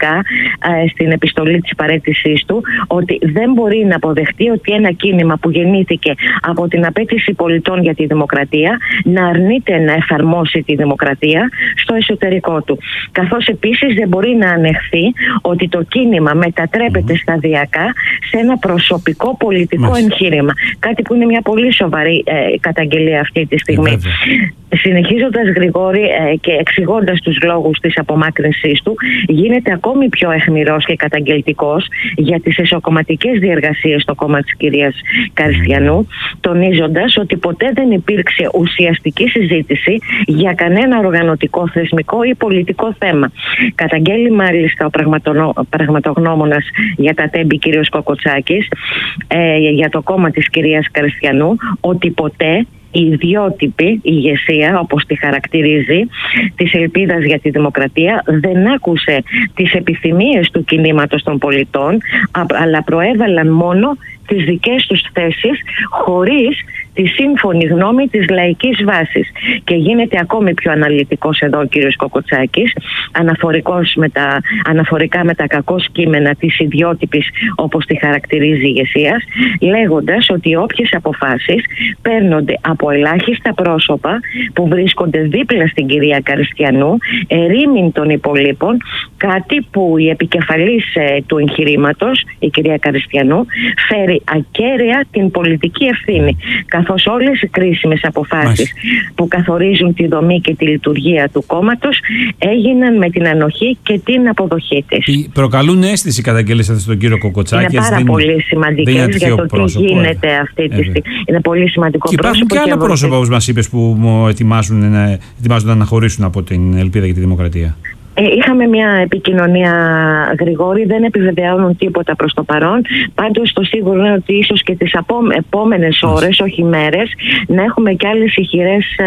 αναλυτικά ε, στην επιστολή της παραίτησής του ότι δεν μπορεί να αποδεχτεί ότι ένα κίνημα που γεννήθηκε από την απέτηση πολιτών για τη δημοκρατία να αρνείται να εφαρμόσει τη δημοκρατία στο εσωτερικό του. Καθώς επίσης δεν μπορεί να ανεχθεί ότι το κίνημα μετατρέπεται mm. σταδιακά σε ένα προσωπικό πολιτικό mm. εγχείρημα. Κάτι που είναι μια πολύ σοβαρή ε, καταγγελία αυτή τη στιγμή. Mm. Συνεχίζοντας, Γρηγόρη, ε, και εξηγώντας τους λόγους της απομάκρυνσής του, γίνεται ακόμη πιο αιχμηρός και καταγγελτικός για τις εσωκομματικές διεργασίες στο κόμμα της κυρίας Καριστιανού, τονίζοντας ότι ποτέ δεν υπήρξε ουσιαστική συζήτηση για κανένα οργανωτικό, θεσμικό ή πολιτικό θέμα. Καταγγέλει μάλιστα ο πραγματογνώμονας για τα τέμπη κ. Κοκοτσάκης ε, για το κόμμα της κυρίας Καριστιανού ότι ποτέ η ιδιότυπη ηγεσία, όπως τη χαρακτηρίζει, της ελπίδας για τη δημοκρατία, δεν άκουσε τις επιθυμίες του κινήματος των πολιτών, αλλά προέβαλαν μόνο τις δικές τους θέσεις χωρίς τη σύμφωνη γνώμη της λαϊκής βάσης. Και γίνεται ακόμη πιο αναλυτικός εδώ ο κύριος Κοκοτσάκης, αναφορικός με τα, αναφορικά με τα κακώς κείμενα της ιδιότυπης, όπως τη χαρακτηρίζει η ηγεσία, λέγοντας ότι όποιες αποφάσεις παίρνονται από ελάχιστα πρόσωπα που βρίσκονται δίπλα στην κυρία Καριστιανού, ερήμην των υπολείπων, κάτι που η επικεφαλής ε, του εγχειρήματος, η κυρία Καριστιανού, φέρει ακέραια την πολιτική ευθύνη, καθώς όλες οι κρίσιμες αποφάσεις Μάλιστα. που καθορίζουν τη δομή και τη λειτουργία του κόμματος έγιναν με την ανοχή και την αποδοχή της. Προκαλούν αίσθηση καταγγελίες αυτές στον κύριο Κοκοτσάκη. Είναι πάρα δεν, πολύ σημαντικές για το τι γίνεται ε. αυτή τη στιγμή. Είναι πολύ σημαντικό και πρόσωπο. Υπάρχουν και άλλα πρόσωπα, όπως μας είπες, που ετοιμάζουν, ετοιμάζουν να αναχωρήσουν από την Ελπίδα για τη Δημοκρατία. Ε, είχαμε μια επικοινωνία, Γρηγόρη, δεν επιβεβαιώνουν τίποτα προς το παρόν. Πάντως το σίγουρο είναι ότι ίσως και τις επόμενες ώρες, όχι μέρες, να έχουμε και άλλες ηχηρές ε,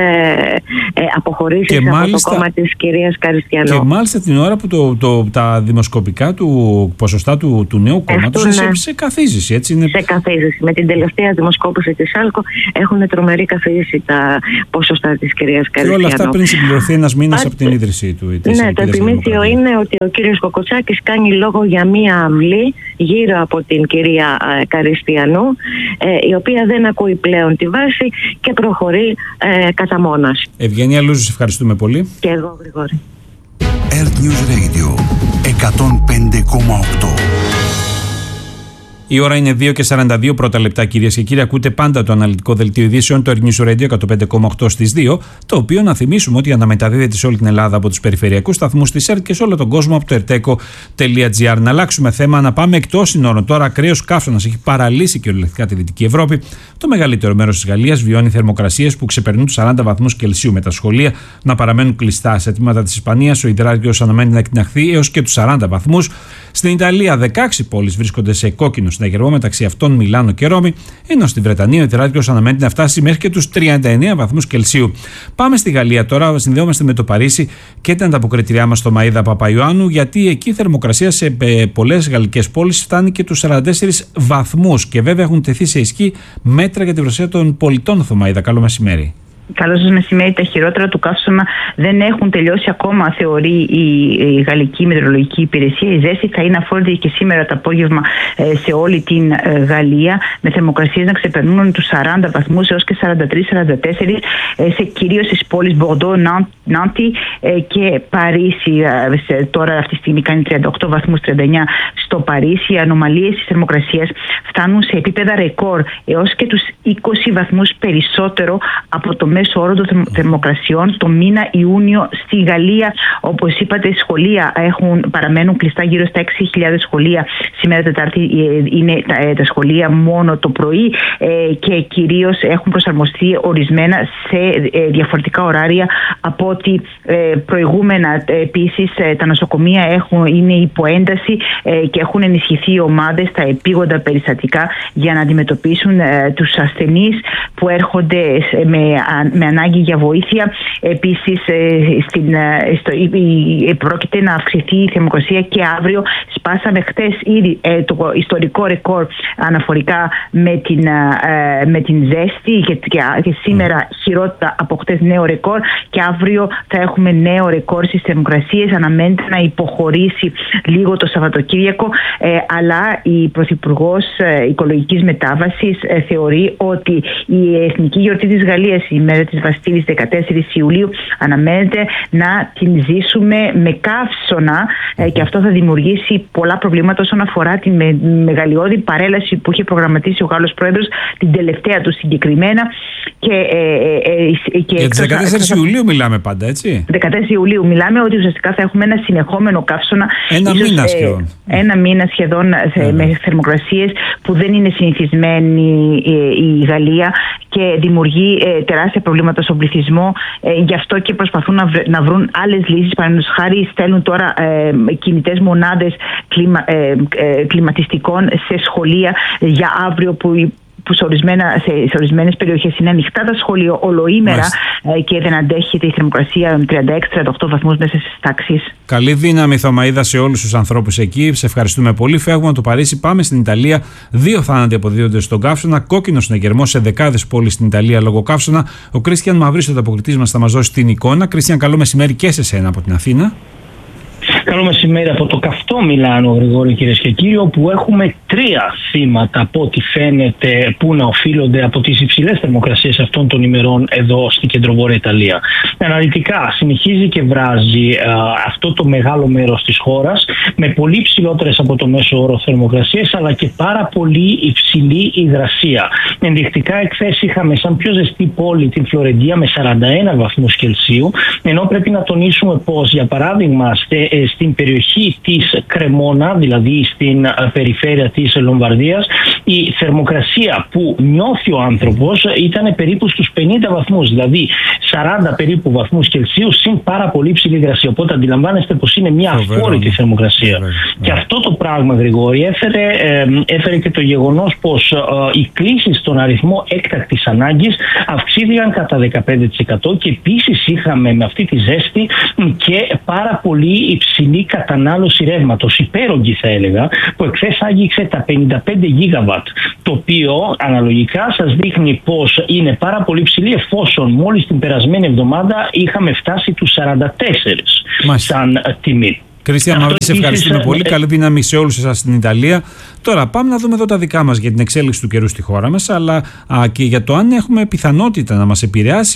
ε, αποχωρήσεις και από μάλιστα, το κόμμα της κυρίας Καριστιανού. Και μάλιστα την ώρα που το, το, τα δημοσκοπικά του ποσοστά του, του νέου κόμματος ναι. σε, σε καθίζηση. Έτσι είναι... Σε καθίζηση. Με την τελευταία δημοσκόπηση της ΑΛΚΟ έχουν τρομερή καθίζηση τα ποσοστά της κυρίας Καριστιανού. Και όλα αυτά πριν συμπληρωθεί ένας μήνας Πά... από την ίδρυσή του. Ναι, το επιμήθειο είναι ότι ο κύριος Κοκοτσάκης κάνει λόγο για μία αυλή γύρω από την κυρία ε, Καριστιανού, ε, η οποία δεν ακούει πλέον τη βάση και προχωρεί ε, κατά μόνας. Ευγενία Λούζου, ευχαριστούμε πολύ. Και εγώ, Γρηγόρη. Earth News Radio εκατόν πέντε κόμμα οκτώ. Η ώρα είναι δύο και σαράντα δύο πρώτα λεπτά, κυρίες και κύριοι. Ακούτε πάντα το αναλυτικό δελτίο ειδήσεων, το Earth News Radio εκατόν πέντε κόμμα οκτώ στις δύο, το οποίο να θυμίσουμε ότι αναμεταδίδεται σε όλη την Ελλάδα από τους περιφερειακούς σταθμούς της ΕΡΤ και σε όλο τον κόσμο από το ερτέκο τελεία τζι άρ. Να αλλάξουμε θέμα, να πάμε εκτός συνόρων. Τώρα, ακραίος καύσωνας έχει παραλύσει κυριολεκτικά τη Δυτική Ευρώπη. Το μεγαλύτερο μέρος της Γαλλίας βιώνει θερμοκρασίες που ξεπερνούν τους σαράντα βαθμούς Κελσίου, με τα σχολεία να παραμένουν κλειστά. Σε τμήματα της Ισπανίας, ο υδράριος αναμένει να εκτιναχθεί έως και τους σαράντα βαθμούς. Στην Ιταλία, δεκαέξι πόλεις βρίσκονται σε κόκκινο συναγερμό, μεταξύ αυτών Μιλάνο και Ρώμη, ενώ στη Βρετανία ο υδράριος αναμένει να φτάσει μέχρι και τους τριάντα εννέα βαθμούς Κελσίου. Πάμε στη Γαλλία τώρα, συνδέομαστε με το Παρίσι και τα ανταποκριτήριά μας στο Μαΐδα Παπαϊωάννου, γιατί εκεί η θερμοκρασία σε πολλές γαλλικές πόλεις φτάνει και τους σαράντα τέσσερις βαθμούς. Και βέβαια έχουν τεθεί σε ισχύ μέτρα για την προστασία των πολιτών. Θωμαΐδα, καλό μεσημέρι. Καλό σας μεσημέρι. Τα χειρότερα του καύσωνα δεν έχουν τελειώσει ακόμα, θεωρεί η, η Γαλλική Μετεωρολογική Υπηρεσία. Η ζέστη θα είναι αφόρητη και σήμερα το απόγευμα ε, σε όλη την ε, Γαλλία, με θερμοκρασίες να ξεπερνούν τους σαράντα βαθμούς έως και σαράντα τρία σαράντα τέσσερα, ε, σε κυρίως στις πόλεις Μπορντό, Νάντι ε, και Παρίσι. Ε, σε, τώρα αυτή τη στιγμή κάνει τριάντα οκτώ βαθμούς, τριάντα εννέα στο Παρίσι. Οι ανομαλίες της θερμοκρασίας φτάνουν σε επίπεδα ρεκόρ έως και τους είκοσι βαθμούς περισσότερο από το μέσο όρο των θερμοκρασιών το μήνα Ιούνιο στη Γαλλία. Όπως είπατε, σχολεία έχουν, παραμένουν κλειστά, γύρω στα έξι χιλιάδες σχολεία. Σήμερα Τετάρτη είναι τα, τα σχολεία μόνο το πρωί ε, και κυρίως έχουν προσαρμοστεί ορισμένα σε ε, διαφορετικά ωράρια από ό,τι ε, προηγούμενα. Επίσης, ε, τα νοσοκομεία έχουν, είναι υποένταση ε, και έχουν ενισχυθεί ομάδες στα επίγοντα περιστατικά για να αντιμετωπίσουν ε, τους ασθενείς που έρχονται με με ανάγκη για βοήθεια. Επίσης, στην, στο, πρόκειται να αυξηθεί η θερμοκρασία και αύριο. Σπάσαμε χτες ήδη το ιστορικό ρεκόρ αναφορικά με την, με την ζέστη και, και, και σήμερα χειρότερα από χτες νέο ρεκόρ, και αύριο θα έχουμε νέο ρεκόρ στις θερμοκρασίες. Αναμένεται να υποχωρήσει λίγο το Σαββατοκύριακο, ε, αλλά η Πρωθυπουργός ε, Οικολογικής Μετάβασης ε, θεωρεί ότι η Εθνική Γιορτή της Γαλλίας, η μέρα της Βαστίλης δεκατέσσερις Ιουλίου, αναμένεται να την ζήσουμε με καύσωνα, ε, και αυτό θα δημιουργήσει πολλά προβλήματα όσον αφορά τη με, μεγαλειώδη παρέλαση που είχε προγραμματίσει ο Γάλλος Πρόεδρος, την τελευταία του συγκεκριμένα. Και, ε, ε, και για τις δεκατέσσερις Ιουλίου μιλάμε πάντα, έτσι. δεκατέσσερις Ιουλίου μιλάμε ότι ουσιαστικά θα έχουμε ένα συνεχόμενο καύσωνα. Ένα ίσως, μήνα σχεδόν. Ε, ένα μήνα σχεδόν mm. με θερμοκρασίες που δεν είναι συνηθισμένη ε, η Γαλλία και δημιουργεί ε, τεράστια προβλήματα στον πληθυσμό. Ε, γι' αυτό και προσπαθούν να, βρ, να βρουν άλλες λύσεις. Παραδείγματος χάρη, στέλνουν τώρα ε, κινητές μονάδες κλιμα, ε, ε, κλιματιστικών σε σχολεία για αύριο, που που σε, ορισμένα, σε, σε ορισμένες περιοχές είναι ανοιχτά τα σχολεία ολοήμερα ε, και δεν αντέχεται η θερμοκρασία τριάντα έξι τριάντα οκτώ βαθμούς μέσα στις τάξεις. Καλή δύναμη, Θωμαΐδα, σε όλους τους ανθρώπους εκεί. Σε ευχαριστούμε πολύ. Φεύγουμε από το Παρίσι, πάμε στην Ιταλία. Δύο θάνατοι αποδίδονται στον καύσωνα. Κόκκινο συναγερμός σε δεκάδες πόλεις στην Ιταλία λόγω καύσωνα. Ο Κρίστιαν Μαυρίσο, ο αποκριτής μας, θα μας δώσει την εικόνα. Κρίστιαν, καλό μεσημέρι και σε σένα από την Αθήνα. Καλό μεσημέρι από το καυτό Μιλάνο, Γρηγόρη, κυρίες και κύριοι, όπου έχουμε τρία θύματα από ό,τι φαίνεται που να οφείλονται από τις υψηλές θερμοκρασίες αυτών των ημερών εδώ στην κεντροβόρεια Ιταλία. Αναλυτικά συνεχίζει και βράζει α, αυτό το μεγάλο μέρος της χώρας με πολύ ψηλότερες από το μέσο όρο θερμοκρασίες, αλλά και πάρα πολύ υψηλή υγρασία. Ενδεικτικά εχθές είχαμε σαν πιο ζεστή πόλη την Φλωρεντία με σαράντα ένα βαθμούς Κελσίου, ενώ πρέπει να τονίσουμε πως, για παράδειγμα, στε, στην περιοχή της Κρεμόνα, δηλαδή στην περιφέρεια της Λομβαρδίας, η θερμοκρασία που νιώθει ο άνθρωπος ήταν περίπου στους πενήντα βαθμούς, δηλαδή σαράντα περίπου βαθμούς Κελσίου συν πάρα πολύ ψηλή υγρασία. Οπότε αντιλαμβάνεστε πως είναι μια αφόρητη θερμοκρασία. Φοβερό. Και αυτό το πράγμα, Γρηγόρη, έφερε, ε, έφερε και το γεγονός πως ε, οι κλήσεις στον αριθμό έκτακτης ανάγκης αυξήθηκαν κατά δεκαπέντε τοις εκατό και επίσης είχαμε με αυτή τη ζέστη και πάρα πολύ υψηλή κατανάλωση ρεύματος, υπέρογγη θα έλεγα, που εχθές άγγιξε τα πενήντα πέντε γίγαβατ, το οποίο αναλογικά σας δείχνει πως είναι πάρα πολύ ψηλή, εφόσον μόλις την περασμένη εβδομάδα είχαμε φτάσει τους σαράντα τέσσερα σαν τιμή. Κρίστιαν Μαυρίσο, σε ευχαριστούμε πολύ. Ε... Καλή δύναμη σε όλους εσάς στην Ιταλία. Τώρα πάμε να δούμε εδώ τα δικά μας για την εξέλιξη του καιρού στη χώρα μας, αλλά α, και για το αν έχουμε πιθανότητα να μας επηρεάσει